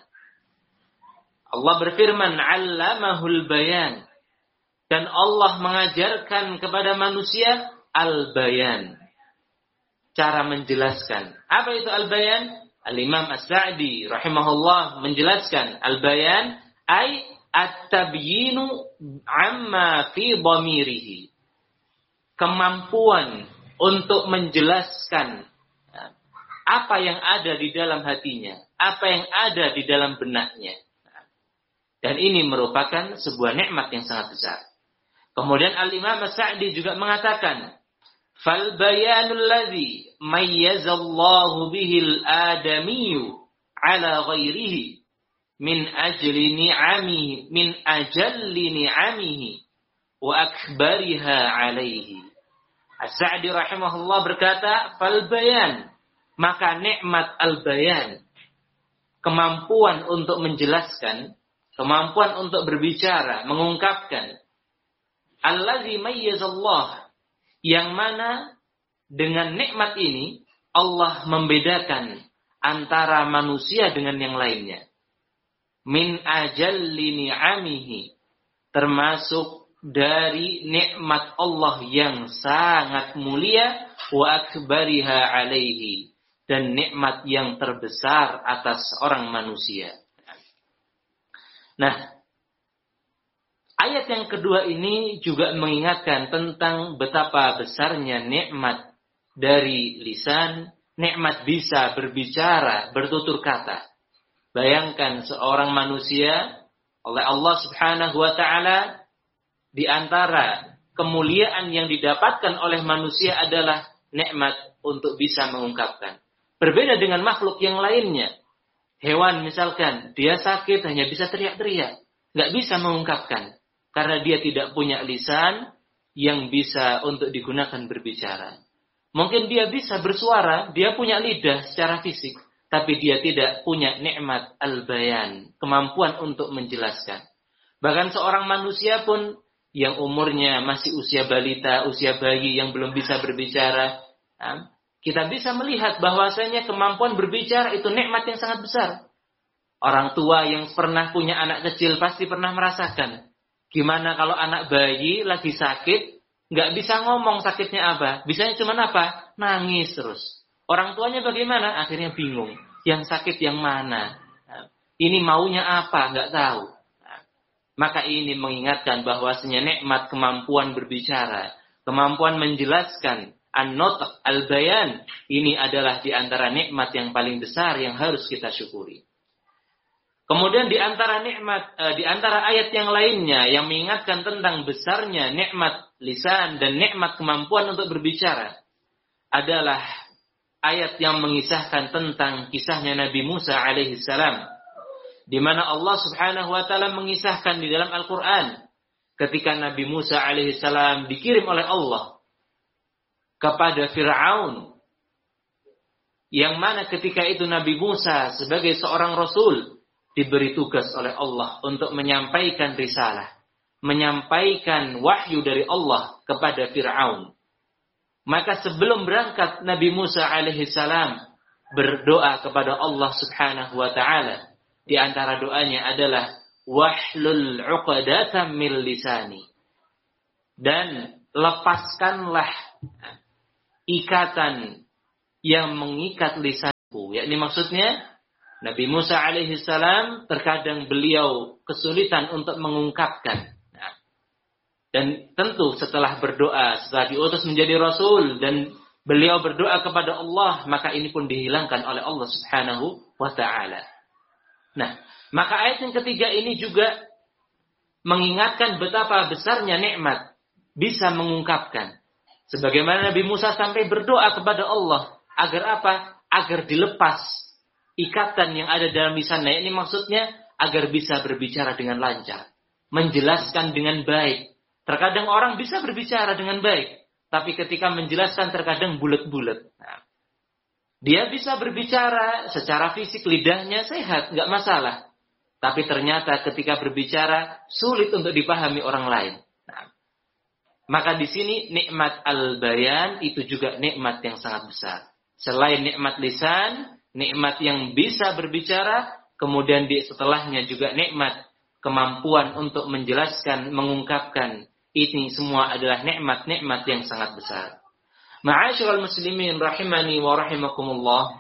S2: Allah berfirman, "'Allamahul bayan." Dan Allah mengajarkan kepada manusia al-bayan. Cara menjelaskan. Apa itu al-bayan? Al-Imam As-Sa'di rahimahullah menjelaskan al-bayan ay at-tabyinu amma fi dhamirihi. Kemampuan untuk menjelaskan apa yang ada di dalam hatinya, apa yang ada di dalam benaknya. Dan ini merupakan sebuah nikmat yang sangat besar. Kemudian Al-Imam As-Sa'di juga mengatakan, "Fal bayanul ladzi mayyazallahu bihil adamiyyu ala ghairihi min ajalli ni'amihi wa akbariha alaihi." As-Sa'di rahimahullah berkata, "Fal bayan," maka nikmat al-bayan, kemampuan untuk menjelaskan, kemampuan untuk berbicara, mengungkapkan, allazi mayyazallah, yang mana dengan nikmat ini Allah membedakan antara manusia dengan yang lainnya. Min ajalli ni'amihi, termasuk dari nikmat Allah yang sangat mulia, wa akbariha alaihi, dan nikmat yang terbesar atas orang manusia. Nah, ayat yang kedua ini juga mengingatkan tentang betapa besarnya nikmat dari lisan, nikmat bisa berbicara, bertutur kata. Bayangkan seorang manusia oleh Allah Subhanahu wa taala, di antara kemuliaan yang didapatkan oleh manusia adalah nikmat untuk bisa mengungkapkan. Berbeda dengan makhluk yang lainnya. Hewan misalkan, dia sakit hanya bisa teriak-teriak, nggak bisa mengungkapkan. Karena dia tidak punya lisan yang bisa untuk digunakan berbicara. Mungkin dia bisa bersuara, dia punya lidah secara fisik, tapi dia tidak punya nikmat al-bayan, kemampuan untuk menjelaskan. Bahkan seorang manusia pun yang umurnya masih usia balita, usia bayi yang belum bisa berbicara, kita bisa melihat bahwasanya kemampuan berbicara itu nikmat yang sangat besar. Orang tua yang pernah punya anak kecil pasti pernah merasakan. Gimana kalau anak bayi lagi sakit, nggak bisa ngomong sakitnya apa. Bisanya cuma apa? Nangis terus. Orang tuanya bagaimana? Akhirnya bingung. Yang sakit yang mana? Ini maunya apa? Nggak tahu. Maka ini mengingatkan bahwasanya nikmat kemampuan berbicara, kemampuan menjelaskan, an-nutq, al-bayan, ini adalah di antara nikmat yang paling besar yang harus kita syukuri. Kemudian di antara ayat yang lainnya yang mengingatkan tentang besarnya nikmat lisan dan nikmat kemampuan untuk berbicara adalah ayat yang mengisahkan tentang kisahnya Nabi Musa alaihi salam, di mana Allah Subhanahu wa taala mengisahkan di dalam Al-Qur'an ketika Nabi Musa alaihi salam dikirim oleh Allah kepada Fir'aun, yang mana ketika itu Nabi Musa sebagai seorang rasul diberi tugas oleh Allah untuk menyampaikan risalah, menyampaikan wahyu dari Allah kepada Fir'aun. Maka sebelum berangkat Nabi Musa alaihi salam berdoa kepada Allah Subhanahu wa taala. Di antara doanya adalah wahlul 'uqdatam min lisani. Dan lepaskanlah ikatan yang mengikat lisanku. Yakni maksudnya Nabi Musa alaihi salam terkadang beliau kesulitan untuk mengungkapkan. Dan tentu setelah berdoa, setelah diutus menjadi rasul dan beliau berdoa kepada Allah, maka ini pun dihilangkan oleh Allah Subhanahu wa taala. Nah, maka ayat yang ketiga ini juga mengingatkan betapa besarnya nikmat bisa mengungkapkan. Sebagaimana Nabi Musa sampai berdoa kepada Allah agar apa? Agar dilepas ikatan yang ada dalam lisannya. Ini maksudnya agar bisa berbicara dengan lancar, menjelaskan dengan baik. Terkadang orang bisa berbicara dengan baik, tapi ketika menjelaskan terkadang bulet-bulet. Nah, dia bisa berbicara secara fisik, lidahnya sehat, nggak masalah. Tapi ternyata ketika berbicara sulit untuk dipahami orang lain. Nah, maka di sini nikmat al-bayan itu juga nikmat yang sangat besar. Selain nikmat lisan, nikmat yang bisa berbicara, kemudian di setelahnya juga nikmat kemampuan untuk menjelaskan, mengungkapkan. Ini semua adalah nikmat-nikmat yang sangat besar. Ma'asyiral muslimin rahimani wa rahimakumullah.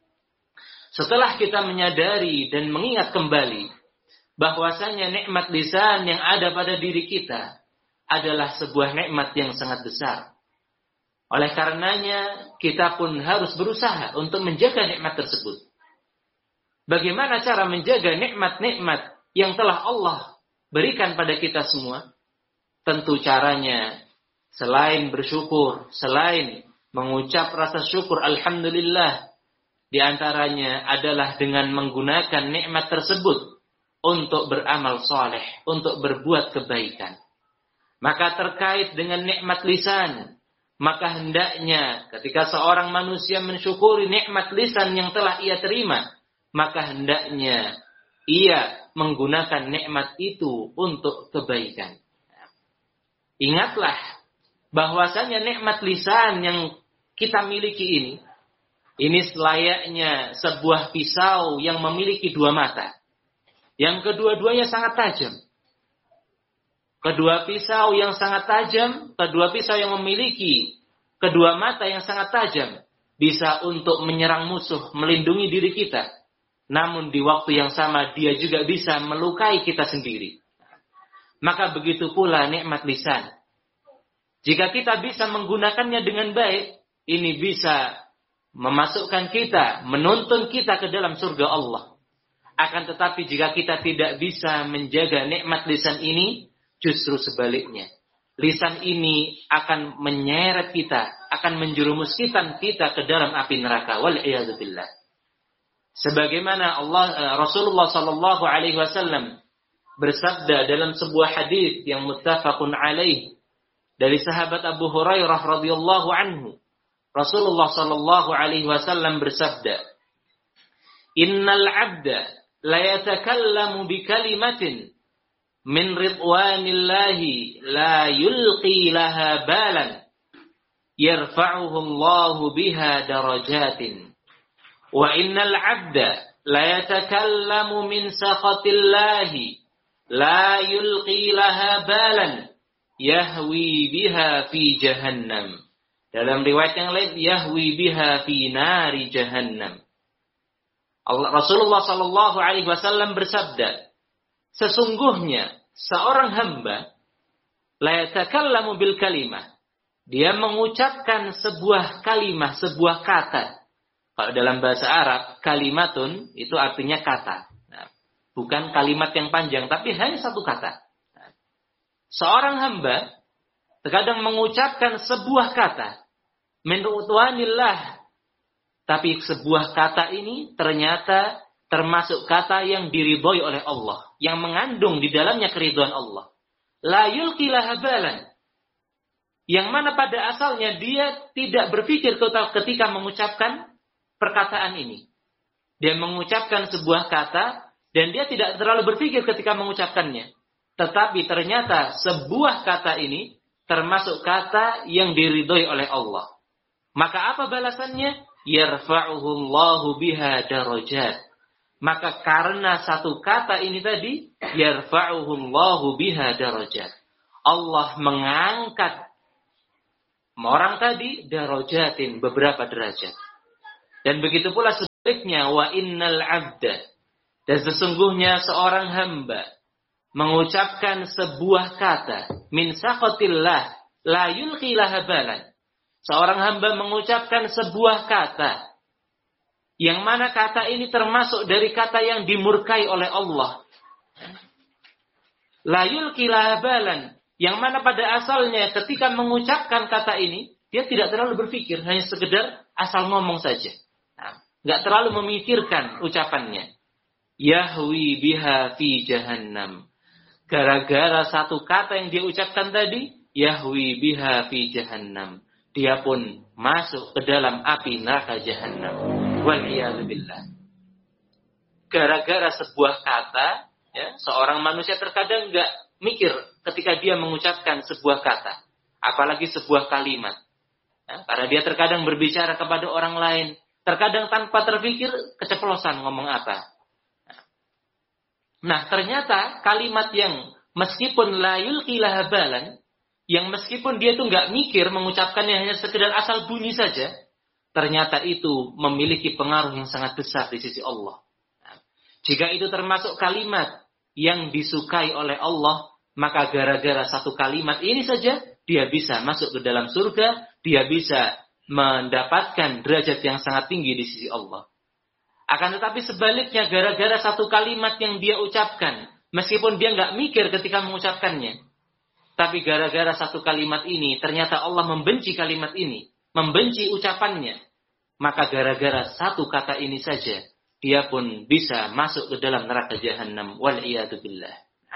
S2: Setelah kita menyadari dan mengingat kembali bahwasanya nikmat lisan yang ada pada diri kita adalah sebuah nikmat yang sangat besar. Oleh karenanya kita pun harus berusaha untuk menjaga nikmat tersebut. Bagaimana cara menjaga nikmat-nikmat yang telah Allah berikan pada kita semua? Tentu caranya selain bersyukur, selain mengucap rasa syukur alhamdulillah, di antaranya adalah dengan menggunakan nikmat tersebut untuk beramal saleh, untuk berbuat kebaikan. Maka terkait dengan nikmat lisan, maka hendaknya ketika seorang manusia mensyukuri nikmat lisan yang telah ia terima, maka hendaknya ia menggunakan nikmat itu untuk kebaikan. Ingatlah bahwasanya nikmat lisan yang kita miliki ini selayaknya sebuah pisau yang memiliki dua mata. Yang kedua-duanya sangat tajam. Kedua pisau yang sangat tajam, kedua pisau yang memiliki kedua mata yang sangat tajam, bisa untuk menyerang musuh, melindungi diri kita. Namun di waktu yang sama dia juga bisa melukai kita sendiri. Maka begitu pula nikmat lisan. Jika kita bisa menggunakannya dengan baik, ini bisa memasukkan kita, menuntun kita ke dalam surga Allah. Akan tetapi jika kita tidak bisa menjaga nikmat lisan ini, justru sebaliknya. Lisan ini akan menyeret kita, akan menjerumuskan kita ke dalam api neraka. Wal'iyadzubillah. Sebagaimana Rasulullah sallallahu alaihi wasallam bersabda dalam sebuah hadis yang muttafaqun alaih dari sahabat Abu Hurairah radhiyallahu anhu, Rasulullah sallallahu alaihi wasallam bersabda, "Innal 'abda la yatakallamu bi kalimatin min ridwanillahi la yulqi laha balan yarfa'uhu Allahu biha darajatin." Wa innal 'abda la yatakallamu min sakhatillahi la yulqi laha balan yahwi biha fi jahannam. Dalam riwayat yang lain yahwi biha fi nari jahannam. Rasulullah sallallahu alaihi wasallam bersabda, sesungguhnya seorang hamba la yatakallamu bil kalimah, dia mengucapkan sebuah kalimah, sebuah kata. Kalau dalam bahasa Arab, kalimatun itu artinya kata. Nah, bukan kalimat yang panjang, tapi hanya satu kata. Nah, seorang hamba terkadang mengucapkan sebuah kata, min ridwanillah, tapi sebuah kata ini ternyata termasuk kata yang diridhoi oleh Allah, yang mengandung di dalamnya keridhaan Allah. La yulqi laha balan, yang mana pada asalnya dia tidak berpikir ketika mengucapkan perkataan ini. Dia mengucapkan sebuah kata dan dia tidak terlalu berpikir ketika mengucapkannya. Tetapi ternyata sebuah kata ini termasuk kata yang diridhoi oleh Allah. Maka apa balasannya? yarfa'uhu Allahu biha darajat. Maka karena satu kata ini tadi, yarfa'uhu Allahu biha darajat. Allah mengangkat orang tadi darajatin, beberapa derajat. Dan begitu pula sebaliknya, wa innal 'abda, dan sesungguhnya seorang hamba mengucapkan sebuah kata min sakhatillah la yulqi laha balan. Seorang hamba mengucapkan sebuah kata yang mana kata ini termasuk dari kata yang dimurkai oleh Allah. La yulqi laha balan, yang mana pada asalnya ketika mengucapkan kata ini dia tidak terlalu berpikir, hanya sekedar asal ngomong saja. Enggak terlalu memikirkan ucapannya. Yahwi biha fi jahannam. Gara-gara satu kata yang dia ucapkan tadi, yahwi biha fi jahannam, dia pun masuk ke dalam api neraka jahannam. Wal'iyadzubillah. Gara-gara sebuah kata, ya, seorang manusia terkadang enggak mikir ketika dia mengucapkan sebuah kata, apalagi sebuah kalimat. Ya, karena dia terkadang berbicara kepada orang lain, terkadang tanpa terpikir keceplosan ngomong apa. Nah, ternyata kalimat yang meskipun la yulqi laha balan, yang meskipun dia itu enggak mikir mengucapkannya, hanya sekedar asal bunyi saja, ternyata itu memiliki pengaruh yang sangat besar di sisi Allah. Nah, jika itu termasuk kalimat yang disukai oleh Allah, maka gara-gara satu kalimat ini saja dia bisa masuk ke dalam surga, dia bisa mendapatkan derajat yang sangat tinggi di sisi Allah. Akan tetapi sebaliknya, gara-gara satu kalimat yang dia ucapkan, meskipun dia nggak mikir ketika mengucapkannya, tapi gara-gara satu kalimat ini, ternyata Allah membenci kalimat ini, membenci ucapannya, maka gara-gara satu kata ini saja, dia pun bisa masuk ke dalam neraka jahannam. Wal'iyadzubillah.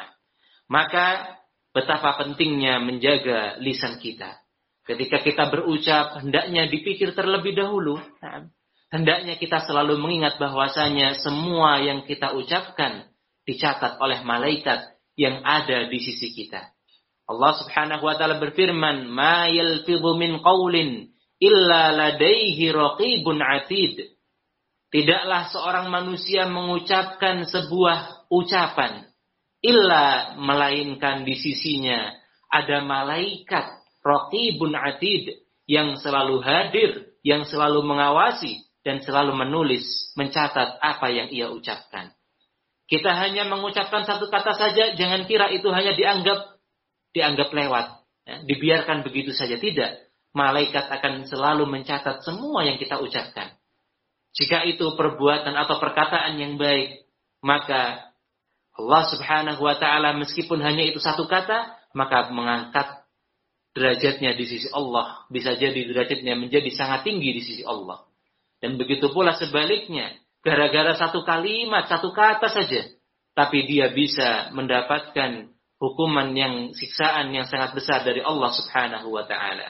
S2: Maka betapa pentingnya menjaga lisan kita. Ketika kita berucap, hendaknya dipikir terlebih dahulu. Hendaknya kita selalu mengingat bahwasanya semua yang kita ucapkan dicatat oleh malaikat yang ada di sisi kita. Allah Subhanahu wa taala berfirman, "Ma yalfidhu min qaulin illa ladaihi raqibun 'atid." Tidaklah seorang manusia mengucapkan sebuah ucapan illa melainkan di sisinya ada malaikat raqibun 'atid yang selalu hadir, yang selalu mengawasi dan selalu menulis, mencatat apa yang ia ucapkan. Kita hanya mengucapkan satu kata saja, jangan kira itu hanya dianggap lewat, ya, dibiarkan begitu saja. Tidak. Malaikat akan selalu mencatat semua yang kita ucapkan. Jika itu perbuatan atau perkataan yang baik, maka Allah Subhanahu wa taala meskipun hanya itu satu kata, maka mengangkat derajatnya di sisi Allah. Bisa jadi derajatnya menjadi sangat tinggi di sisi Allah. Dan begitu pula sebaliknya, gara-gara satu kalimat, satu kata saja, tapi dia bisa mendapatkan hukuman yang, siksaan yang sangat besar dari Allah Subhanahu wa taala.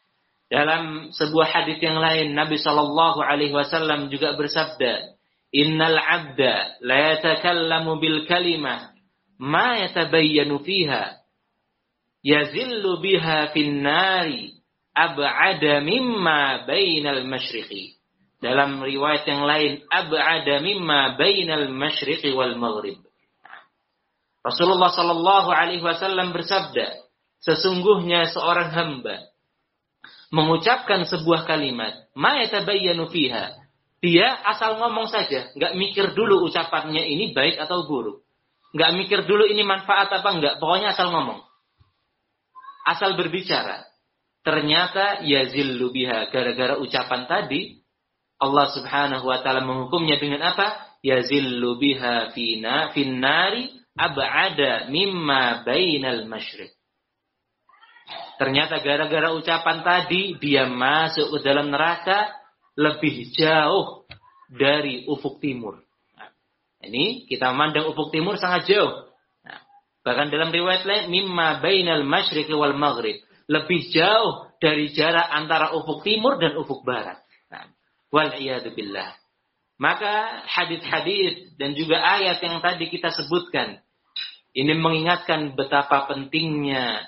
S2: Dalam sebuah hadis yang lain, Nabi sallallahu alaihi wasallam juga bersabda, "Innal 'abda la yatakallamu bil kalimah ma yatabayyanu fiha yazillu biha fin nari ab'ada mimma bainal masyriqi." Dalam riwayat yang lain, ab'ada mimma bainal masyriqi wal maghrib. Rasulullah sallallahu alaihi wasallam bersabda, sesungguhnya seorang hamba mengucapkan sebuah kalimat, ma yatabayyanu fiha. Dia asal ngomong saja, enggak mikir dulu ucapannya ini baik atau buruk. Enggak mikir dulu ini manfaat apa enggak, pokoknya asal ngomong. Asal berbicara. Ternyata yazillu biha, gara-gara ucapan tadi Allah Subhanahu wa taala menghukumnya dengan apa? Yazillu biha fin nari ab'ada mimma bainal masyriq. Ternyata gara-gara ucapan tadi dia masuk ke dalam neraka lebih jauh dari ufuk timur. Nah, ini kita memandang ufuk timur sangat jauh. Nah, bahkan dalam riwayat lain mimma bainal masyriq wal maghrib, lebih jauh dari jarak antara ufuk timur dan ufuk barat. Nah, wal'iyadzubillah. Maka hadis-hadis dan juga ayat yang tadi kita sebutkan ini mengingatkan betapa pentingnya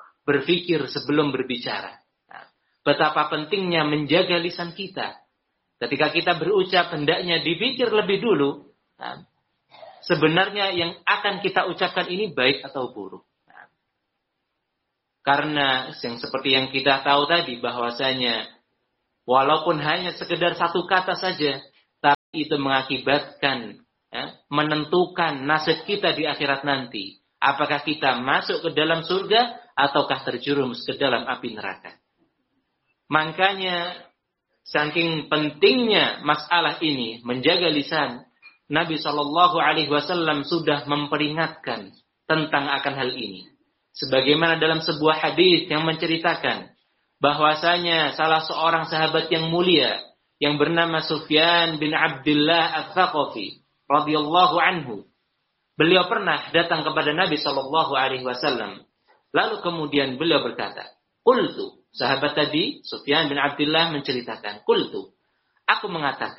S2: berpikir sebelum berbicara. Nah, betapa pentingnya menjaga lisan kita. Ketika kita berucap, hendaknya dipikir lebih dulu. Nah, sebenarnya yang akan kita ucapkan ini baik atau buruk. Nah, karena yang seperti yang kita tahu tadi, bahwasanya walaupun hanya sekedar satu kata saja, tapi itu mengakibatkan, menentukan nasib kita di akhirat nanti. Apakah kita masuk ke dalam surga, ataukah terjerumus ke dalam api neraka. Makanya, saking pentingnya masalah ini, menjaga lisan, Nabi SAW sudah memperingatkan tentang akan hal ini. Sebagaimana dalam sebuah hadis yang menceritakan bahwasanya salah seorang sahabat yang mulia yang bernama Sufyan bin Abdullah Ats-Tsaqafi radhiyallahu anhu, beliau pernah datang kepada Nabi SAW. Lalu kemudian beliau berkata, "Qultu," sahabat tadi Sufyan bin Abdullah menceritakan, "Qultu," aku mengatakan,